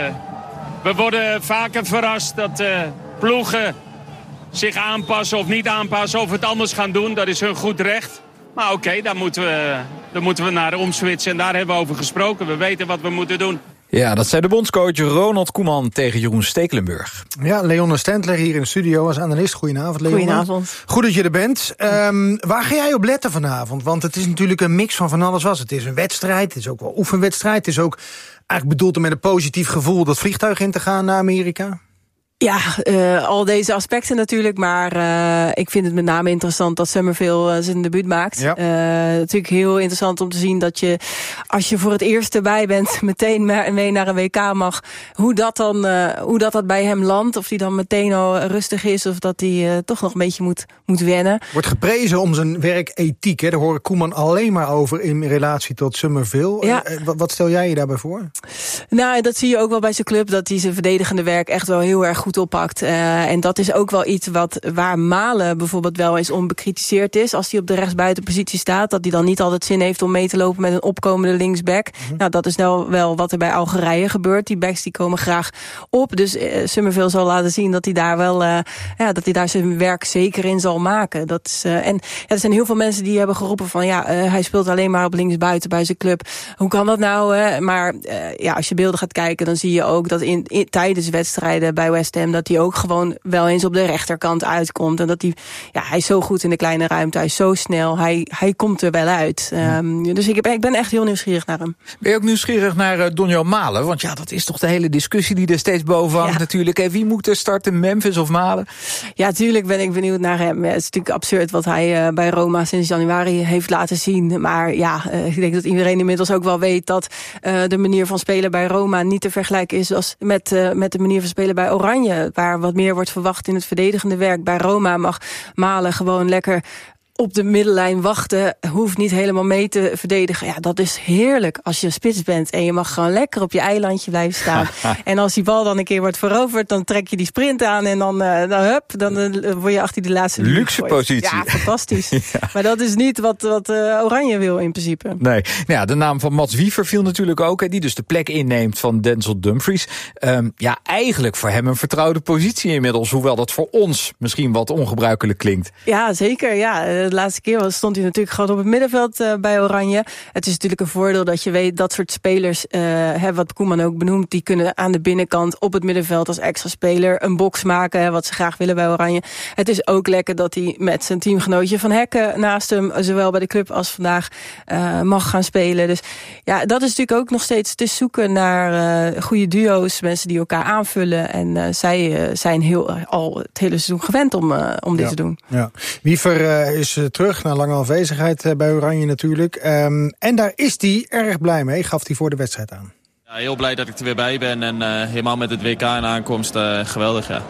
we worden vaker verrast dat uh, ploegen zich aanpassen of niet aanpassen of het anders gaan doen. Dat is hun goed recht. Maar oké, okay, daar, moeten we, daar moeten we naar omswitchen en daar hebben we over gesproken. We weten wat we moeten doen. Ja, dat zei de bondscoach Ronald Koeman tegen Jeroen Stekelenburg. Ja, Leonne Stentler hier in de studio als analist. Goedenavond, Leonne. Goedenavond. Goed dat je er bent. Um, waar ga jij op letten vanavond? Want het is natuurlijk een mix van van alles was. Het is een wedstrijd, het is ook wel oefenwedstrijd. Het is ook eigenlijk bedoeld om met een positief gevoel dat vliegtuig in te gaan naar Amerika. Ja, uh, al deze aspecten natuurlijk, maar uh, ik vind het met name interessant dat Summerville uh, zijn debuut maakt. Ja. Uh, natuurlijk heel interessant om te zien dat je, als je voor het eerst erbij bent, meteen mee naar een W K mag. Hoe dat dan, uh, hoe dat, dat bij hem landt, of hij dan meteen al rustig is, of dat hij uh, toch nog een beetje moet, moet wennen. Wordt geprezen om zijn werkethiek, hè? Daar hoor ik Koeman alleen maar over in relatie tot Summerville. Ja. Uh, wat, wat stel jij je daarbij voor? Nou, dat zie je ook wel bij zijn club, dat hij zijn verdedigende werk echt wel heel erg goed oppakt. Uh, en dat is ook wel iets wat waar Malen bijvoorbeeld wel eens onbekritiseerd is. Als hij op de rechtsbuitenpositie staat, dat hij dan niet altijd zin heeft om mee te lopen met een opkomende linksback. Mm-hmm. Nou, dat is nou wel wat er bij Algerije gebeurt. Die backs die komen graag op. Dus uh, Summerville zal laten zien dat hij daar wel uh, ja, dat hij daar zijn werk zeker in zal maken. Dat is, uh, en ja, er zijn heel veel mensen die hebben geroepen van ja, uh, hij speelt alleen maar op linksbuiten bij zijn club. Hoe kan dat nou? Uh? Maar uh, ja, als je beelden gaat kijken, dan zie je ook dat in, in tijdens wedstrijden bij West Ham dat hij ook gewoon wel eens op de rechterkant uitkomt. En dat hij, ja, hij is zo goed in de kleine ruimte, hij is zo snel, hij, hij komt er wel uit. Um, dus ik, heb, ik ben echt heel nieuwsgierig naar hem. Ben je ook nieuwsgierig naar uh, Donjo Malen? Want ja, dat is toch de hele discussie die er steeds boven hangt ja. natuurlijk. Hey, wie moet er starten, Memphis of Malen? Ja, tuurlijk ben ik benieuwd naar hem. Het is natuurlijk absurd wat hij uh, bij Roma sinds januari heeft laten zien. Maar ja, uh, ik denk dat iedereen inmiddels ook wel weet dat uh, de manier van spelen bij Roma niet te vergelijken is als met, uh, met de manier van spelen bij Oranje. Waar wat meer wordt verwacht in het verdedigende werk. Bij Roma mag Malen gewoon lekker op de middenlijn wachten, hoeft niet helemaal mee te verdedigen. Ja, dat is heerlijk als je een spits bent en je mag gewoon lekker op je eilandje blijven staan. En als die bal dan een keer wordt veroverd, dan trek je die sprint aan en dan, uh, dan hup, dan uh, word je achter die laatste luxe positie. Ja, fantastisch. Ja. Maar dat is niet wat, wat uh, Oranje wil in principe. Nee. Nou ja, de naam van Mats Wiever viel natuurlijk ook, hè, die dus de plek inneemt van Denzel Dumfries. Um, ja, eigenlijk voor hem een vertrouwde positie inmiddels, hoewel dat voor ons misschien wat ongebruikelijk klinkt. Ja, zeker. Ja. De laatste keer stond hij natuurlijk gewoon op het middenveld uh, bij Oranje. Het is natuurlijk een voordeel dat je weet dat soort spelers, uh, hè, wat Koeman ook benoemt, die kunnen aan de binnenkant op het middenveld als extra speler een box maken, hè, wat ze graag willen bij Oranje. Het is ook lekker dat hij met zijn teamgenootje Van Hekken naast hem, zowel bij de club als vandaag, uh, mag gaan spelen. Dus ja, dat is natuurlijk ook nog steeds, het is zoeken naar uh, goede duo's, mensen die elkaar aanvullen. En uh, zij uh, zijn heel, uh, al het hele seizoen gewend om, uh, om dit ja. te doen. Ja. Wiever uh, is uh, terug na lange afwezigheid uh, bij Oranje natuurlijk. Um, en daar is hij erg blij mee, gaf hij voor de wedstrijd aan. Ja, heel blij dat ik er weer bij ben en uh, helemaal met het W K in aankomst, uh, geweldig ja. Dan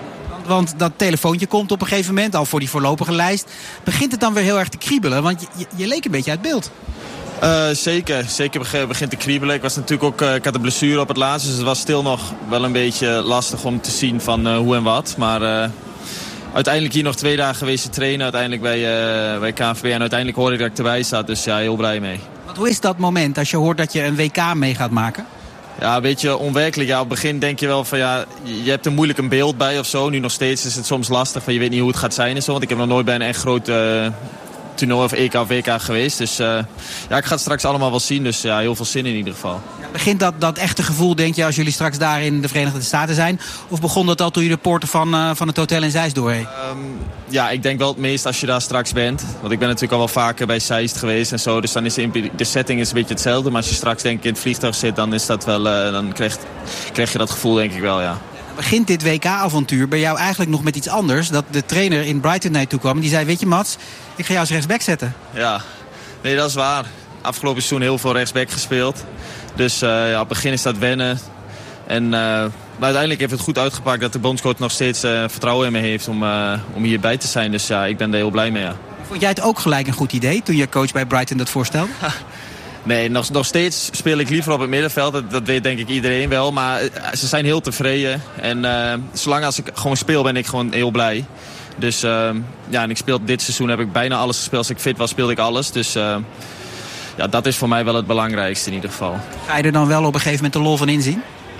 Want dat telefoontje komt op een gegeven moment, al voor die voorlopige lijst. Begint het dan weer heel erg te kriebelen? Want je, je, je leek een beetje uit beeld. Uh, zeker, zeker begint te kriebelen. Ik was natuurlijk ook, uh, ik had een blessure op het laatst, dus het was stil nog wel een beetje lastig om te zien van uh, hoe en wat. Maar uh, uiteindelijk hier nog twee dagen geweest te trainen, uiteindelijk bij, uh, bij K N V B en uiteindelijk hoorde ik dat ik erbij zat, dus ja, heel blij mee. Want hoe is dat moment als je hoort dat je een W K mee gaat maken? Ja, een beetje onwerkelijk. Ja, op het begin denk je wel van ja, je hebt er moeilijk een beeld bij of zo. Nu nog steeds is het soms lastig, van je weet niet hoe het gaat zijn en zo, want ik heb nog nooit bij een echt groot Uh, toernooi of E K of W K geweest. Dus uh, ja, ik ga het straks allemaal wel zien. Dus ja, heel veel zin in ieder geval. Ja, begint dat, dat echte gevoel, denk je, als jullie straks daar in de Verenigde Staten zijn? Of begon dat al toen je de poorten van, uh, van het hotel in Zeist doorheen? Um, ja, ik denk wel het meest als je daar straks bent. Want ik ben natuurlijk al wel vaker bij Zeist geweest en zo. Dus dan is de, de setting is een beetje hetzelfde. Maar als je straks denk ik in het vliegtuig zit, dan is dat wel, uh, dan krijg, krijg je dat gevoel denk ik wel, ja. Begint dit W K-avontuur bij jou eigenlijk nog met iets anders? Dat de trainer in Brighton naar je toe kwam en die zei, weet je Mats, ik ga jou als rechtsback zetten. Ja, nee, dat is waar. Afgelopen seizoen heel veel rechtsback gespeeld. Dus uh, ja, op het begin is dat wennen. En, uh, maar uiteindelijk heeft het goed uitgepakt dat de bondscoach nog steeds uh, vertrouwen in me heeft om, uh, om hierbij te zijn. Dus ja, ik ben er heel blij mee, ja. Vond jij het ook gelijk een goed idee toen je coach bij Brighton dat voorstelde? Nee, nog, nog steeds speel ik liever op het middenveld. Dat, dat weet denk ik iedereen wel. Maar ze zijn heel tevreden. En uh, zolang als ik gewoon speel ben ik gewoon heel blij. Dus uh, ja, en ik speel dit seizoen heb ik bijna alles gespeeld. Als ik fit was speelde ik alles. Dus uh, ja, dat is voor mij wel het belangrijkste in ieder geval. Ga je er dan wel op een gegeven moment de lol van inzien?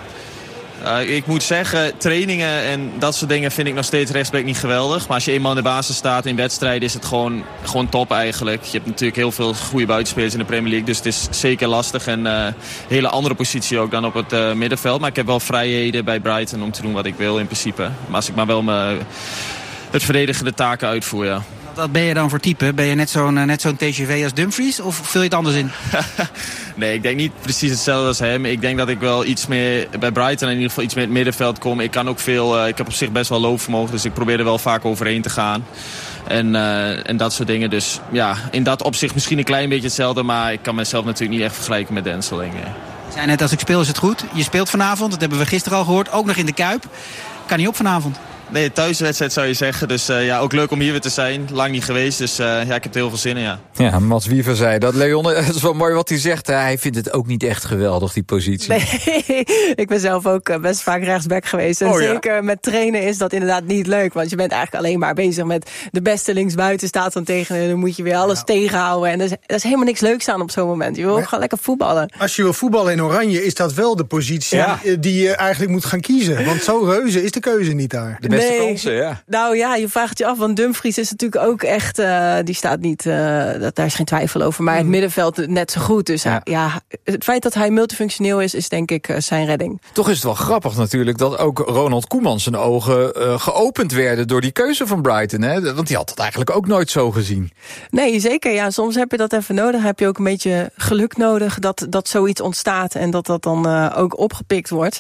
Uh, ik moet zeggen, trainingen en dat soort dingen vind ik nog steeds rechtsback niet geweldig. Maar als je eenmaal in de basis staat in wedstrijden is het gewoon, gewoon top eigenlijk. Je hebt natuurlijk heel veel goede buitenspelers in de Premier League. Dus het is zeker lastig en uh, een hele andere positie ook dan op het uh, middenveld. Maar ik heb wel vrijheden bij Brighton om te doen wat ik wil in principe. Maar als ik maar wel mijn, het verdedigende taken uitvoer, ja. Wat ben je dan voor type? Ben je net zo'n net zo'n T G V als Dumfries of vul je het anders in? Nee, ik denk niet precies hetzelfde als hem. Ik denk dat ik wel iets meer bij Brighton in ieder geval iets meer in het middenveld kom. Ik kan ook veel, uh, ik heb op zich best wel loopvermogen, dus ik probeer er wel vaak overheen te gaan. En, uh, en dat soort dingen. Dus ja, in dat opzicht misschien een klein beetje hetzelfde, maar ik kan mezelf natuurlijk niet echt vergelijken met Denseling. Je zei net, als ik speel is het goed. Je speelt vanavond, dat hebben we gisteren al gehoord, ook nog in de Kuip. Kan niet op vanavond. Nee, thuiswedstrijd zou je zeggen. Dus uh, ja, ook leuk om hier weer te zijn. Lang niet geweest, dus uh, ja, ik heb er heel veel zin in, ja. Ja, Mats Wiever zei dat. Leon, het is wel mooi wat hij zegt. Hij vindt het ook niet echt geweldig, die positie. Nee, ik ben zelf ook best vaak rechtsback geweest. En oh, ja. zeker met trainen is dat inderdaad niet leuk. Want je bent eigenlijk alleen maar bezig met de beste linksbuiten staat dan tegen. En dan moet je weer alles ja. tegenhouden. En er is, er is helemaal niks leuks aan op zo'n moment. Je wil maar gewoon lekker voetballen. Als je wil voetballen in Oranje, is dat wel de positie ja. die je eigenlijk moet gaan kiezen. Want zo reuze is de keuze niet daar. De beste nee. kansen, ja. Nou ja, je vraagt je af, want Dumfries is natuurlijk ook echt, uh, die staat niet, uh, dat, daar is geen twijfel over, maar het middenveld net zo goed. Dus ja. ja, het feit dat hij multifunctioneel is, is denk ik uh, zijn redding. Toch is het wel grappig natuurlijk dat ook Ronald Koeman zijn ogen uh, geopend werden door die keuze van Brighton, hè? Want die had het eigenlijk ook nooit zo gezien. Nee, zeker. Ja, soms heb je dat even nodig. Heb je ook een beetje geluk nodig dat, dat zoiets ontstaat en dat dat dan uh, ook opgepikt wordt.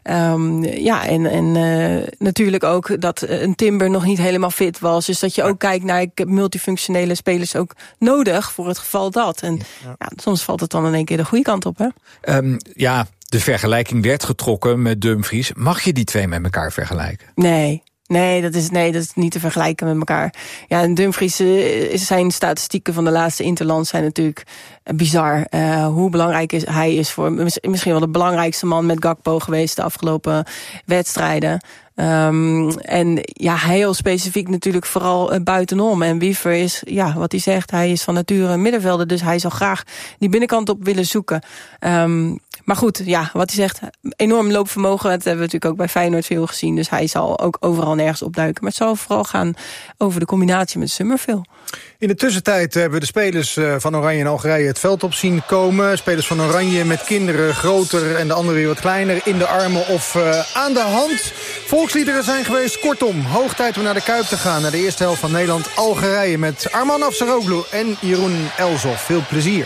Um, ja, en, en uh, natuurlijk ook dat uh, een Timber nog niet helemaal fit was. Dus dat je ook kijkt naar, ik heb multifunctionele spelers ook nodig voor het geval dat. En ja. Ja, soms valt het dan in één keer de goede kant op, hè? Um, ja, de vergelijking werd getrokken met Dumfries. Mag je die twee met elkaar vergelijken? Nee. Nee, dat is, nee, dat is niet te vergelijken met elkaar. Ja, en Dumfries, uh, zijn statistieken van de laatste interland zijn natuurlijk uh, bizar. Uh, hoe belangrijk is, hij is voor misschien wel de belangrijkste man met Gakpo geweest de afgelopen wedstrijden. Um, en ja, heel specifiek natuurlijk vooral uh, buitenom. En Wiever is, ja, wat hij zegt, hij is van nature een middenvelder, dus hij zal graag die binnenkant op willen zoeken. Um, maar goed, ja, wat hij zegt, enorm loopvermogen, dat hebben we natuurlijk ook bij Feyenoord veel gezien, dus hij zal ook overal nergens opduiken. Maar het zal vooral gaan over de combinatie met Summerville. In de tussentijd hebben we de spelers van Oranje en Algerije het veld op zien komen. Spelers van Oranje met kinderen groter en de anderen weer wat kleiner in de armen of uh, aan de hand. Volksliederen zijn geweest. Kortom, hoog tijd om naar de Kuip te gaan. Naar de eerste helft van Nederland-Algerije met Arman Afsaroglu en Jeroen Elsof. Veel plezier.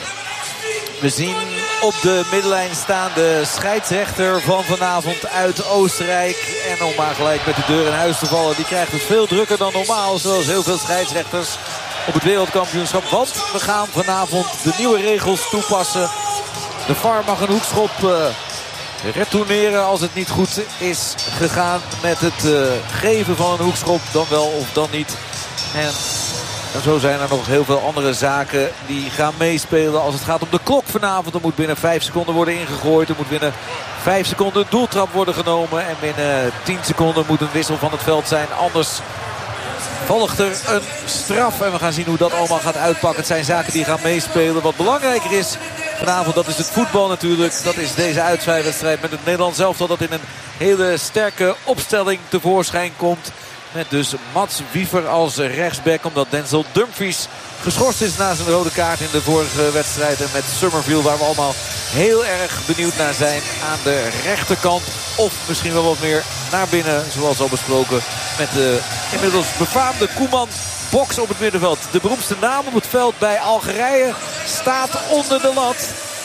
We zien op de middenlijn staan de scheidsrechter van vanavond uit Oostenrijk. En om maar gelijk met de deur in huis te vallen, die krijgt het veel drukker dan normaal. Zoals heel veel scheidsrechters op het wereldkampioenschap. Want we gaan vanavond de nieuwe regels toepassen. De V A R mag een hoekschop uh, retourneren als het niet goed is gegaan met het uh, geven van een hoekschop. Dan wel of dan niet. En, en zo zijn er nog heel veel andere zaken die gaan meespelen. Als het gaat om de klok vanavond. Er moet binnen vijf seconden worden ingegooid. Er moet binnen vijf seconden een doeltrap worden genomen. En binnen tien seconden moet een wissel van het veld zijn. Anders volgt er een straf. En we gaan zien hoe dat allemaal gaat uitpakken. Het zijn zaken die gaan meespelen. Wat belangrijker is vanavond, dat is het voetbal natuurlijk. Dat is deze uitwedstrijd met het Nederlands elftal dat in een hele sterke opstelling tevoorschijn komt. Met dus Mats Wiever als rechtsback. Omdat Denzel Dumfries geschorst is na zijn rode kaart in de vorige wedstrijd. En met Summerville, waar we allemaal heel erg benieuwd naar zijn, aan de rechterkant. Of misschien wel wat meer naar binnen, zoals al besproken. Met de inmiddels befaamde Koeman Boks op het middenveld. De beroemdste naam op het veld bij Algerije staat onder de lat.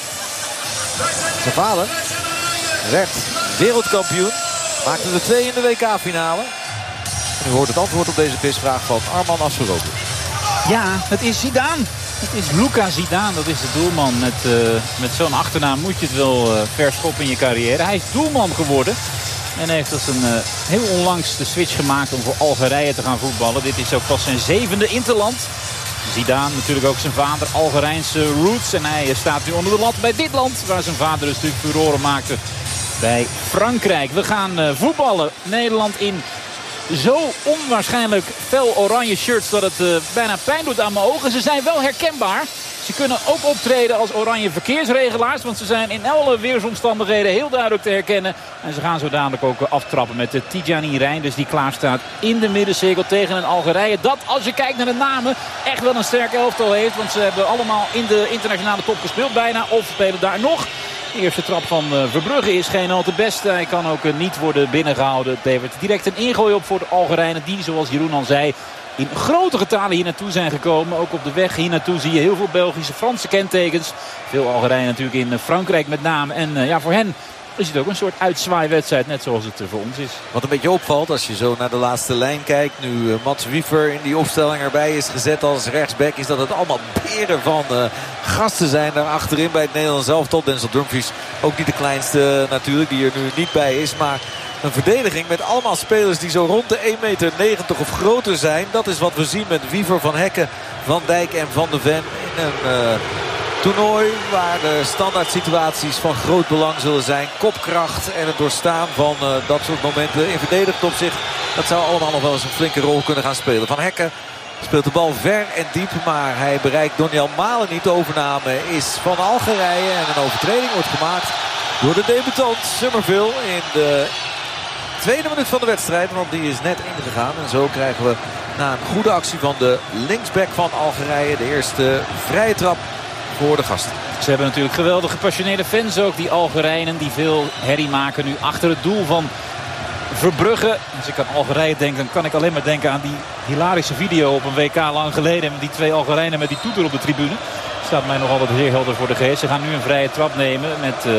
Zijn vader werd wereldkampioen. Maakte er twee in de W K-finale. En u hoort het antwoord op deze quizvraag van Arman Asserobi. Ja, het is Zidane. Het is Luca Zidane, dat is de doelman. Met, uh, met zo'n achternaam moet je het wel uh, verschoppen in je carrière. Hij is doelman geworden. En heeft als een uh, heel onlangs de switch gemaakt om voor Algerije te gaan voetballen. Dit is ook pas zijn zevende interland. Zidane, natuurlijk ook zijn vader, Algerijnse roots. En hij uh, staat nu onder de lat bij dit land, waar zijn vader dus natuurlijk furoren maakte bij Frankrijk. We gaan uh, voetballen. Nederland in zo onwaarschijnlijk fel oranje shirts dat het uh, bijna pijn doet aan mijn ogen. Ze zijn wel herkenbaar. Ze kunnen ook optreden als oranje verkeersregelaars. Want ze zijn in alle weersomstandigheden heel duidelijk te herkennen. En ze gaan zo dadelijk ook aftrappen met de Tidjani Reinders. Die klaar staat in de middencirkel tegen een Algerije. Dat, als je kijkt naar de namen, echt wel een sterk elftal heeft. Want ze hebben allemaal in de internationale top gespeeld bijna. Of spelen daar nog. De eerste trap van uh, Verbrugge is geen al te best. Hij kan ook uh, niet worden binnengehouden. Het levert direct een ingooi op voor de Algerijnen. Die, zoals Jeroen al zei, in grote getalen hier naartoe zijn gekomen. Ook op de weg hier naartoe zie je heel veel Belgische, Franse kentekens. Veel Algerijnen natuurlijk in uh, Frankrijk met name. En uh, ja, voor hen is het ook een soort uitzwaaiwedstrijd. Net zoals het uh, voor ons is. Wat een beetje opvalt als je zo naar de laatste lijn kijkt. Nu uh, Mats Wiever in die opstelling erbij is gezet als rechtsback. Is dat het allemaal beren van uh, gasten zijn daar achterin bij het Nederlands elftal. Denzel Dumfries ook niet de kleinste uh, natuurlijk. Die er nu niet bij is. Maar een verdediging met allemaal spelers die zo rond de één meter negentig of groter zijn. Dat is wat we zien met Wiever, Van Hekken, Van Dijk en Van de Ven. In een uh, toernooi waar de standaard situaties van groot belang zullen zijn. Kopkracht en het doorstaan van uh, dat soort momenten in verdedigend opzicht. Dat zou allemaal nog wel eens een flinke rol kunnen gaan spelen. Van Hekken speelt de bal ver en diep, maar hij bereikt Donjel Malen niet. De overname is van Algerije en een overtreding wordt gemaakt door de debutant Summerville in de tweede minuut van de wedstrijd, want die is net ingegaan. En zo krijgen we na een goede actie van de linksback van Algerije de eerste vrije trap voor de gasten. Ze hebben natuurlijk geweldig gepassioneerde fans ook, die Algerijnen, die veel herrie maken nu achter het doel van Verbrugge. Als ik aan Algerije denk, dan kan ik alleen maar denken aan die hilarische video op een W K lang geleden. Met die twee Algerijnen met die toeter op de tribune. Staat mij nog altijd heel helder voor de geest. Ze gaan nu een vrije trap nemen met uh,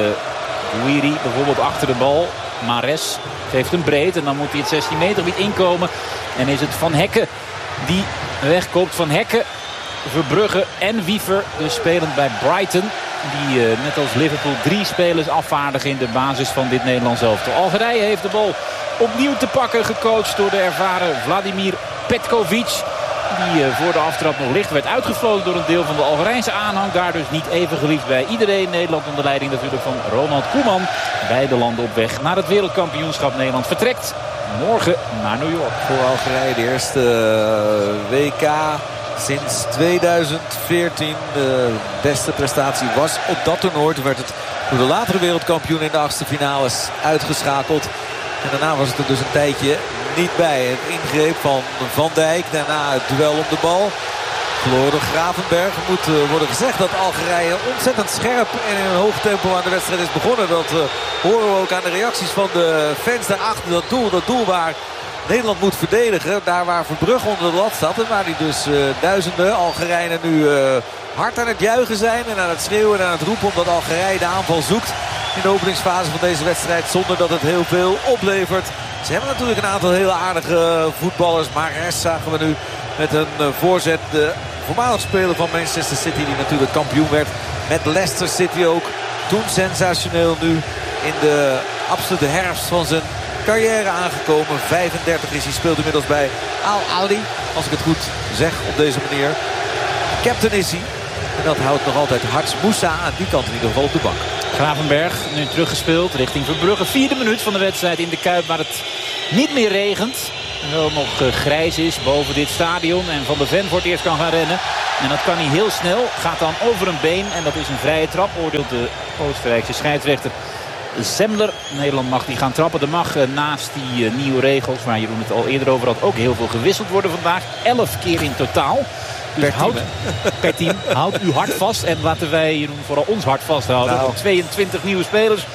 Ouiri bijvoorbeeld achter de bal. Mares geeft hem breed en dan moet hij het zestien meter gebied inkomen. En is het Van Hekken die wegkoopt. Van Hekken, Verbrugge en Wiever dus spelend bij Brighton. Die uh, net als Liverpool drie spelers afvaardigen in de basis van dit Nederlands elftal. Algerije heeft de bal opnieuw te pakken, gecoacht door de ervaren Vladimir Petkovic. Die uh, voor de aftrap nog licht werd uitgefloten door een deel van de Algerijnse aanhang. Daar dus niet even geliefd bij iedereen. Nederland onder leiding natuurlijk van Ronald Koeman. Beide landen op weg naar het wereldkampioenschap. Nederland vertrekt morgen naar New York. Voor Algerije de eerste uh, W K sinds tweeduizend veertien. De beste prestatie was op dat toernooi. Toen werd het door de latere wereldkampioen in de achtste finales uitgeschakeld. En daarna was het er dus een tijdje niet bij. Het ingreep van Van Dijk. Daarna het duel om de bal. Verloren door Gravenberg. Er moet uh, worden gezegd dat Algerije ontzettend scherp en in een hoog tempo aan de wedstrijd is begonnen. Dat uh, horen we ook aan de reacties van de fans daarachter. Dat doel, dat doel waar Nederland moet verdedigen. Daar waar Verbrugge onder de lat staat. En waar die dus uh, duizenden Algerijnen nu uh, hard aan het juichen zijn. En aan het schreeuwen en aan het roepen. Omdat Algerije de aanval zoekt in de openingsfase van deze wedstrijd. Zonder dat het heel veel oplevert. Ze hebben natuurlijk een aantal hele aardige voetballers. Maar Mahrez zagen we nu met een uh, voorzet. De voormalig speler van Manchester City. Die natuurlijk kampioen werd met Leicester City ook. Toen sensationeel, nu in de absolute herfst van zijn carrière aangekomen. vijfendertig is hij, speelt inmiddels bij Al Ahly. Als ik het goed zeg op deze manier. Captain is hij. En dat houdt nog altijd Harts Moussa aan die kant in ieder geval op de bank. Gravenberg nu teruggespeeld richting Verbrugge. Vierde minuut van de wedstrijd in de Kuip waar het niet meer regent. En wel nog uh, grijs is boven dit stadion. En Van der Ven voor het eerst kan gaan rennen. En dat kan hij heel snel. Gaat dan over een been. En dat is een vrije trap. Oordeelt de Oostenrijkse scheidsrechter Zemmler. Nederland mag die gaan trappen. Er mag uh, naast die uh, nieuwe regels, waar Jeroen het al eerder over had, ook heel veel gewisseld worden vandaag. Elf keer in totaal. Dus per, houd, team, per team, houd uw hart vast. En laten wij, Jeroen, vooral ons hart vasthouden. Nou. tweeëntwintig nieuwe spelers.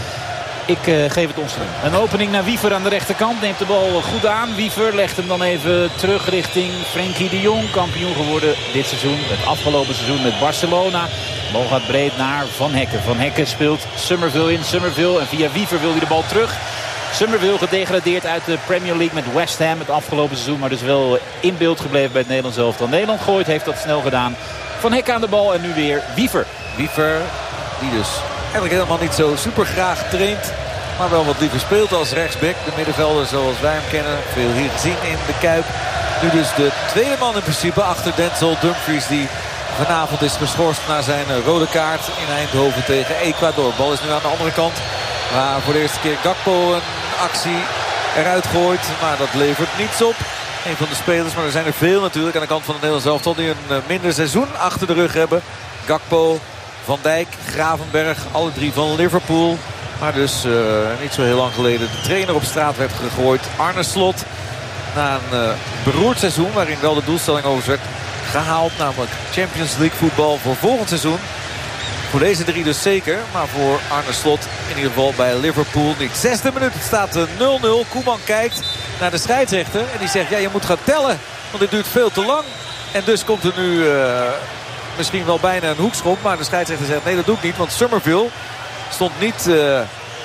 Ik uh, geef het ons te doen. Een opening naar Wiever aan de rechterkant. Neemt de bal goed aan. Wiever legt hem dan even terug richting Frenkie de Jong. Kampioen geworden dit seizoen. Het afgelopen seizoen met Barcelona. De bal gaat breed naar Van Hekken. Van Hekken speelt Summerville in. Summerville. En via Wiever wil hij de bal terug. Summerville gedegradeerd uit de Premier League met West Ham het afgelopen seizoen. Maar dus wel in beeld gebleven bij het Nederlands elftal. Nederland gooit, heeft dat snel gedaan. Van Hekken aan de bal en nu weer Wiever. Wiever, die dus eigenlijk helemaal niet zo super graag traint. Maar wel wat liever speelt als rechtsback. De middenvelder zoals wij hem kennen. Veel hier gezien in de Kuip. Nu dus de tweede man in principe achter Denzel Dumfries. Die vanavond is geschorst na zijn rode kaart in Eindhoven tegen Ecuador. De bal is nu aan de andere kant. Waar voor de eerste keer Gakpo een actie eruit gooit. Maar dat levert niets op. Een van de spelers, maar er zijn er veel natuurlijk aan de kant van het Nederlands elftal die een minder seizoen achter de rug hebben. Gakpo, Van Dijk, Gravenberg, alle drie van Liverpool. Maar dus uh, niet zo heel lang geleden de trainer op straat werd gegooid. Arne Slot. Na een uh, beroerd seizoen waarin wel de doelstelling over werd gehaald. Namelijk Champions League voetbal voor volgend seizoen. Voor deze drie dus zeker. Maar voor Arne Slot in ieder geval bij Liverpool niet. Zesde minuut, het staat nul nul. Koeman kijkt naar de scheidsrechter. En die zegt, ja, je moet gaan tellen. Want dit duurt veel te lang. En dus komt er nu uh, misschien wel bijna een hoekschop. Maar de scheidsrechter zegt, nee, dat doe ik niet. Want Summerville stond niet uh,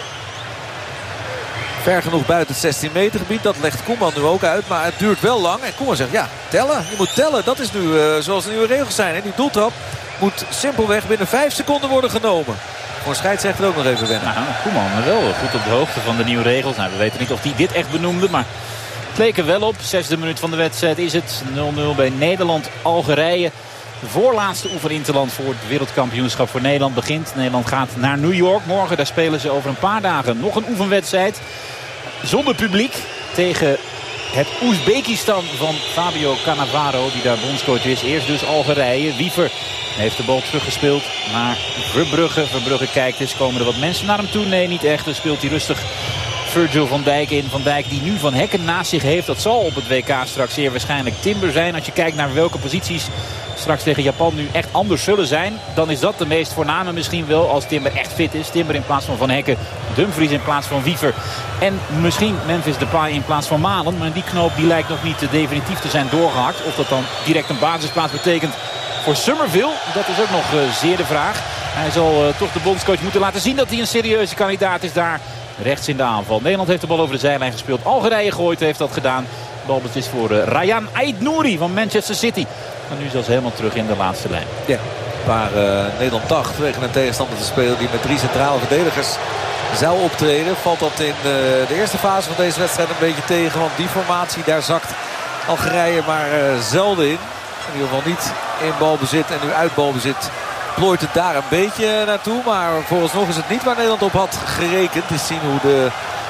ver genoeg buiten het zestien meter gebied. Dat legt Koeman nu ook uit. Maar het duurt wel lang. En Koeman zegt, ja, tellen. Je moet tellen. Dat is nu uh, zoals de nieuwe regels zijn. Hè? Die doeltrap moet simpelweg binnen vijf seconden worden genomen. Voor een scheidsrechter ook nog even wennen. Nou, Koeman wel goed op de hoogte van de nieuwe regels. Nou, we weten niet of hij dit echt benoemde, maar het leek er wel op. Zesde minuut van de wedstrijd is het. nul nul bij Nederland-Algerije. De voorlaatste oefeninterland voor het wereldkampioenschap voor Nederland begint. Nederland gaat naar New York morgen. Daar spelen ze over een paar dagen nog een oefenwedstrijd. Zonder publiek tegen het Oezbekistan van Fabio Cannavaro, die daar bondscoach is. Eerst dus Algerije. Wiever heeft de bal teruggespeeld naar Verbrugge. Verbrugge kijkt eens, komen er wat mensen naar hem toe? Nee, niet echt. Dan speelt hij rustig Virgil van Dijk in. Van Dijk die nu Van Hekken naast zich heeft. Dat zal op het W K straks zeer waarschijnlijk Timber zijn. Als je kijkt naar welke posities straks tegen Japan nu echt anders zullen zijn, dan is dat de meest voorname misschien wel als Timber echt fit is. Timber in plaats van Van Hekken, Dumfries in plaats van Wiever en misschien Memphis Depay in plaats van Malen. Maar die knoop die lijkt nog niet definitief te zijn doorgehakt. Of dat dan direct een basisplaats betekent voor Summerville, dat is ook nog uh, zeer de vraag. Hij zal uh, toch de bondscoach moeten laten zien dat hij een serieuze kandidaat is daar rechts in de aanval. Nederland heeft de bal over de zijlijn gespeeld. Algerije gooit heeft dat gedaan. De bal is voor uh, Rayan Aït-Nouri van Manchester City. En nu zelfs helemaal terug in de laatste lijn. Ja, waar uh, Nederland dacht tegen een tegenstander te spelen die met drie centrale verdedigers zou optreden, valt dat in uh, de eerste fase van deze wedstrijd een beetje tegen. Want die formatie, daar zakt Algerije maar uh, zelden in. In ieder geval niet in balbezit en nu uit balbezit plooit het daar een beetje naartoe. Maar vooralsnog is het niet waar Nederland op had gerekend. Het is zien hoe de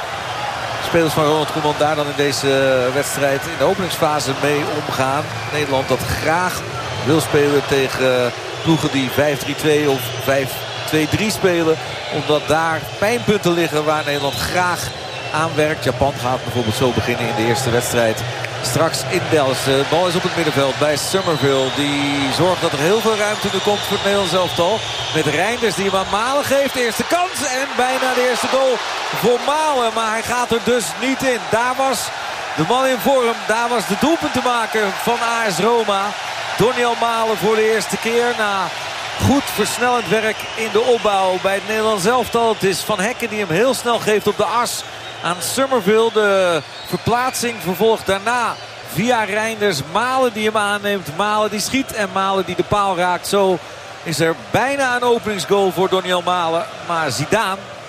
spelers van Ronald Koeman daar dan in deze wedstrijd in de openingsfase mee omgaan. Nederland dat graag wil spelen tegen ploegen die vijf drie twee of vijf twee drie spelen. Omdat daar pijnpunten liggen waar Nederland graag aan werkt. Japan gaat bijvoorbeeld zo beginnen in de eerste wedstrijd. Straks in Dallas. De bal is op het middenveld bij Summerville. Die zorgt dat er heel veel ruimte nu komt voor het Nederlands elftal. Met Reinders die hem aan Malen geeft. Eerste kans en bijna de eerste goal voor Malen. Maar hij gaat er dus niet in. Daar was de man in vorm. Daar was de doelpuntenmaker van A S Roma. Doniel Malen voor de eerste keer na goed versnellend werk in de opbouw bij het Nederlands elftal. Het is Van Hekken die hem heel snel geeft op de as aan Summerville. De verplaatsing vervolgt daarna via Reinders. Malen die hem aanneemt. Malen die schiet en Malen die de paal raakt. Zo is er bijna een openingsgoal voor Doniel Malen. Maar Zidane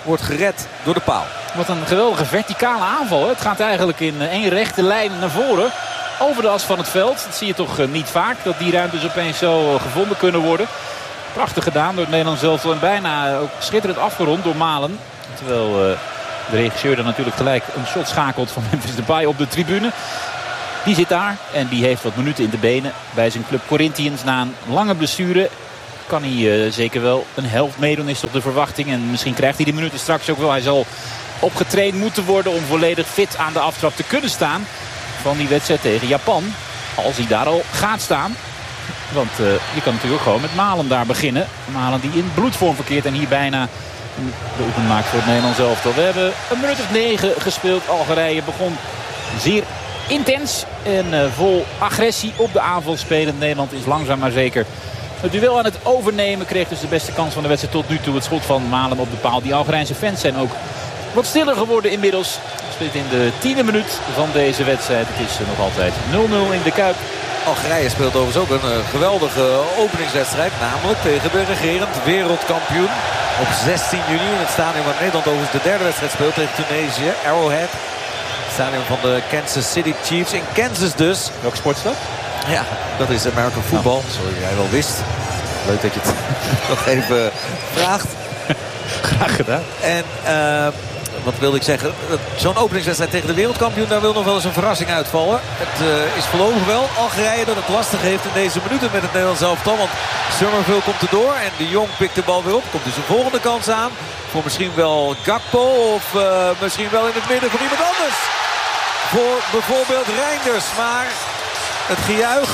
wordt gered door de paal. Wat een geweldige verticale aanval. Hè? Het gaat eigenlijk in één rechte lijn naar voren. Over de as van het veld. Dat zie je toch niet vaak. Dat die ruimtes opeens zo gevonden kunnen worden. Prachtig gedaan door het Nederlands elftal. En bijna ook schitterend afgerond door Malen. Terwijl uh, de regisseur dan natuurlijk gelijk een shot schakelt van Memphis Depay op de tribune. Die zit daar en die heeft wat minuten in de benen bij zijn club Corinthians. Na een lange blessure kan hij uh, zeker wel een helft meedoen, is toch de verwachting. En misschien krijgt hij die minuten straks ook wel. Hij zal opgetraind moeten worden om volledig fit aan de aftrap te kunnen staan van die wedstrijd tegen Japan. Als hij daar al gaat staan. Want uh, je kan natuurlijk gewoon met Malen daar beginnen. Malen die in bloedvorm verkeert en hier bijna de oefening maakt voor het Nederlands elftal. We hebben een minuut of negen gespeeld. Algerije begon zeer intens en uh, vol agressie op de aanval spelen. Nederland is langzaam maar zeker het duel aan het overnemen. Kreeg dus de beste kans van de wedstrijd tot nu toe. Het schot van Malen op de paal. Die Algerijnse fans zijn ook wat stiller geworden inmiddels. We spelen in de tiende minuut van deze wedstrijd. Het is uh, nog altijd nul nul in de Kuip. Algerije speelt overigens ook een uh, geweldige openingswedstrijd. Namelijk tegen de regerend wereldkampioen. Op zestien juni in het stadion waar Nederland overigens de derde wedstrijd speelt tegen Tunesië. Arrowhead. Het stadion van de Kansas City Chiefs. In Kansas dus. Welke sport is dat? Ja, dat is American football. Oh. Zoals jij wel wist. Leuk dat je het nog even vraagt. Graag gedaan. En uh, wat wilde ik zeggen? Zo'n openingswedstrijd tegen de wereldkampioen, daar wil nog wel eens een verrassing uitvallen. Het uh, is voorlopig wel Algerije dat het lastig heeft in deze minuten met het Nederlands elftal. Want Summerville komt erdoor en de Jong pikt de bal weer op. Komt dus een volgende kans aan. Voor misschien wel Gakpo of uh, misschien wel in het midden voor iemand anders. Voor bijvoorbeeld Reinders. Maar het gejuich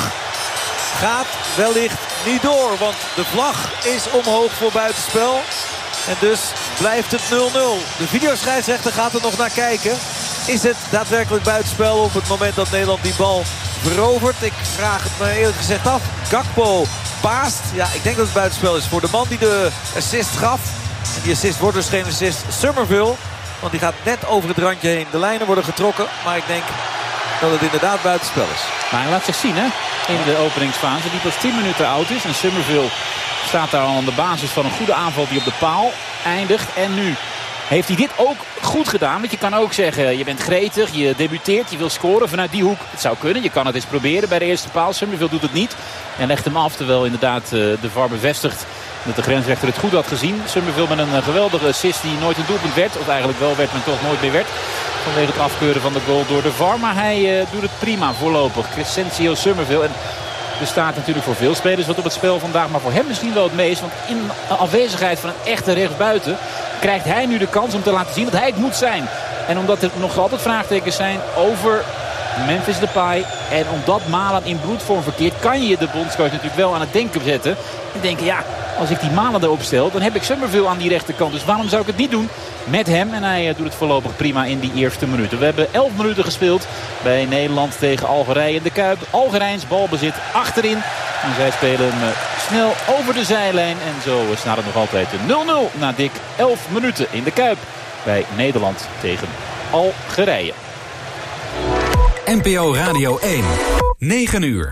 gaat wellicht niet door. Want de vlag is omhoog voor buitenspel. En dus blijft het nul nul. De videoscheidsrechter gaat er nog naar kijken. Is het daadwerkelijk buitenspel op het moment dat Nederland die bal verovert? Ik vraag het me eerlijk gezegd af. Gakpo paast. Ja, ik denk dat het buitenspel is voor de man die de assist gaf. En die assist wordt dus geen assist. Summerville. Want die gaat net over het randje heen. De lijnen worden getrokken. Maar ik denk dat het inderdaad buitenspel is. Maar hij laat zich zien, hè? In de openingsfase. Die pas tien minuten oud is. En Summerville staat daar al aan de basis van een goede aanval die op de paal eindigt. En nu heeft hij dit ook goed gedaan. Want je kan ook zeggen, je bent gretig, je debuteert, je wil scoren vanuit die hoek. Het zou kunnen, je kan het eens proberen bij de eerste paal. Summerville doet het niet. En legt hem af, terwijl inderdaad de V A R bevestigt dat de grensrechter het goed had gezien. Summerville met een geweldige assist die nooit een doelpunt werd. Of eigenlijk wel werd, maar toch nooit meer werd. Vanwege het afkeuren van de goal door de V A R. Maar hij uh, doet het prima voorlopig. Crescencio Summerville. En er staat natuurlijk voor veel spelers wat op het spel vandaag. Maar voor hem misschien wel het meest. Want in afwezigheid van een echte rechtsbuiten krijgt hij nu de kans om te laten zien dat hij het moet zijn. En omdat er nog altijd vraagtekens zijn over Memphis Depay. En omdat Malen in bloedvorm verkeert, kan je de bondscoach natuurlijk wel aan het denken zetten. En denken, ja, als ik die Malen erop stel, dan heb ik Summerville aan die rechterkant. Dus waarom zou ik het niet doen met hem? En hij doet het voorlopig prima in die eerste minuten. We hebben elf minuten gespeeld bij Nederland tegen Algerije in de Kuip. Algerijns balbezit achterin. En zij spelen hem snel over de zijlijn. En zo staat het nog altijd nul nul na dik elf minuten in de Kuip bij Nederland tegen Algerije. N P O Radio één. negen uur.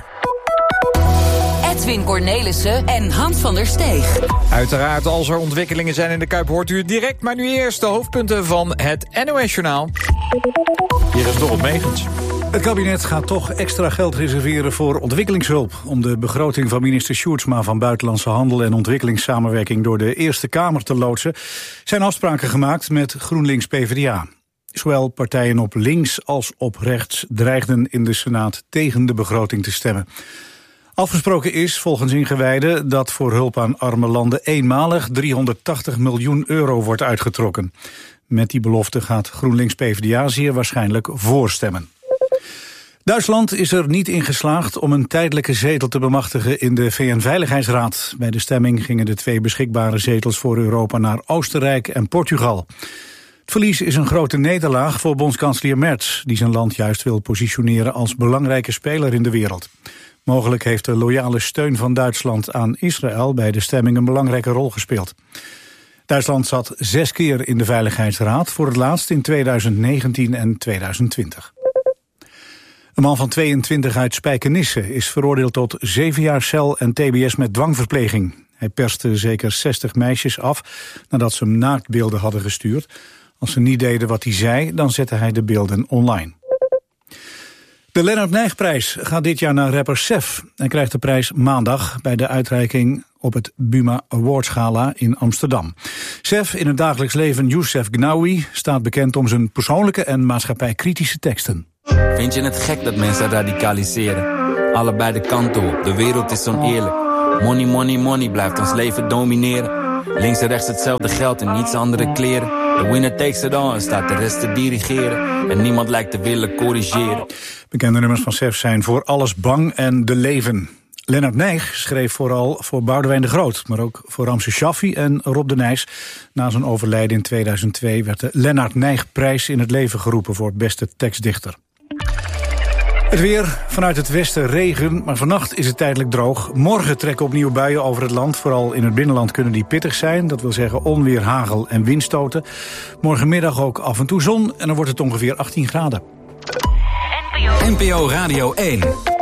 Edwin Cornelissen en Hans van der Steeg. Uiteraard, als er ontwikkelingen zijn in de Kuip, hoort u het direct. Maar nu eerst de hoofdpunten van het N O S-journaal. Hier is Dorot Megens. Het kabinet gaat toch extra geld reserveren voor ontwikkelingshulp. Om de begroting van minister Sjoerdsma van Buitenlandse Handel en Ontwikkelingssamenwerking door de Eerste Kamer te loodsen, zijn afspraken gemaakt met GroenLinks P v d A. Zowel partijen op links als op rechts dreigden in de Senaat tegen de begroting te stemmen. Afgesproken is, volgens ingewijden, dat voor hulp aan arme landen eenmalig driehonderdtachtig miljoen euro wordt uitgetrokken. Met die belofte gaat GroenLinks P v d A zeer waarschijnlijk voorstemmen. Duitsland is er niet in geslaagd om een tijdelijke zetel te bemachtigen in de V N-veiligheidsraad. Bij de stemming gingen de twee beschikbare zetels voor Europa naar Oostenrijk en Portugal. Het verlies is een grote nederlaag voor bondskanselier Merz, die zijn land juist wil positioneren als belangrijke speler in de wereld. Mogelijk heeft de loyale steun van Duitsland aan Israël bij de stemming een belangrijke rol gespeeld. Duitsland zat zes keer in de Veiligheidsraad, voor het laatst in tweeduizend negentien en tweeduizend twintig. Een man van tweeëntwintig uit Spijkenisse is veroordeeld tot zeven jaar cel en tbs met dwangverpleging. Hij perste zeker zestig meisjes af nadat ze hem naaktbeelden hadden gestuurd. Als ze niet deden wat hij zei, dan zette hij de beelden online. De Lennart Nijgprijs gaat dit jaar naar rapper Sef. Hij krijgt de prijs maandag bij de uitreiking op het Buma Awards Gala in Amsterdam. Sef, in het dagelijks leven Youssef Gnawi, staat bekend om zijn persoonlijke en maatschappijkritische teksten. Vind je het gek dat mensen radicaliseren? Allebei de kanten op, de wereld is oneerlijk. Money, money, money blijft ons leven domineren. Links en rechts hetzelfde geld en niets andere kleren. The winner takes it all en staat de rest te dirigeren. En niemand lijkt te willen corrigeren. Bekende nummers van Sef zijn Voor alles bang en De leven. Lennart Nijg schreef vooral voor Boudewijn de Groot, maar ook voor Ramse Shaffi en Rob de Nijs. Na zijn overlijden in tweeduizend twee werd de Lennart Nijgprijs in het leven geroepen voor beste tekstdichter. Het weer, vanuit het westen regen, maar vannacht is het tijdelijk droog. Morgen trekken opnieuw buien over het land. Vooral in het binnenland kunnen die pittig zijn. Dat wil zeggen onweer, hagel en windstoten. Morgenmiddag ook af en toe zon en dan wordt het ongeveer achttien graden. N P O Radio één.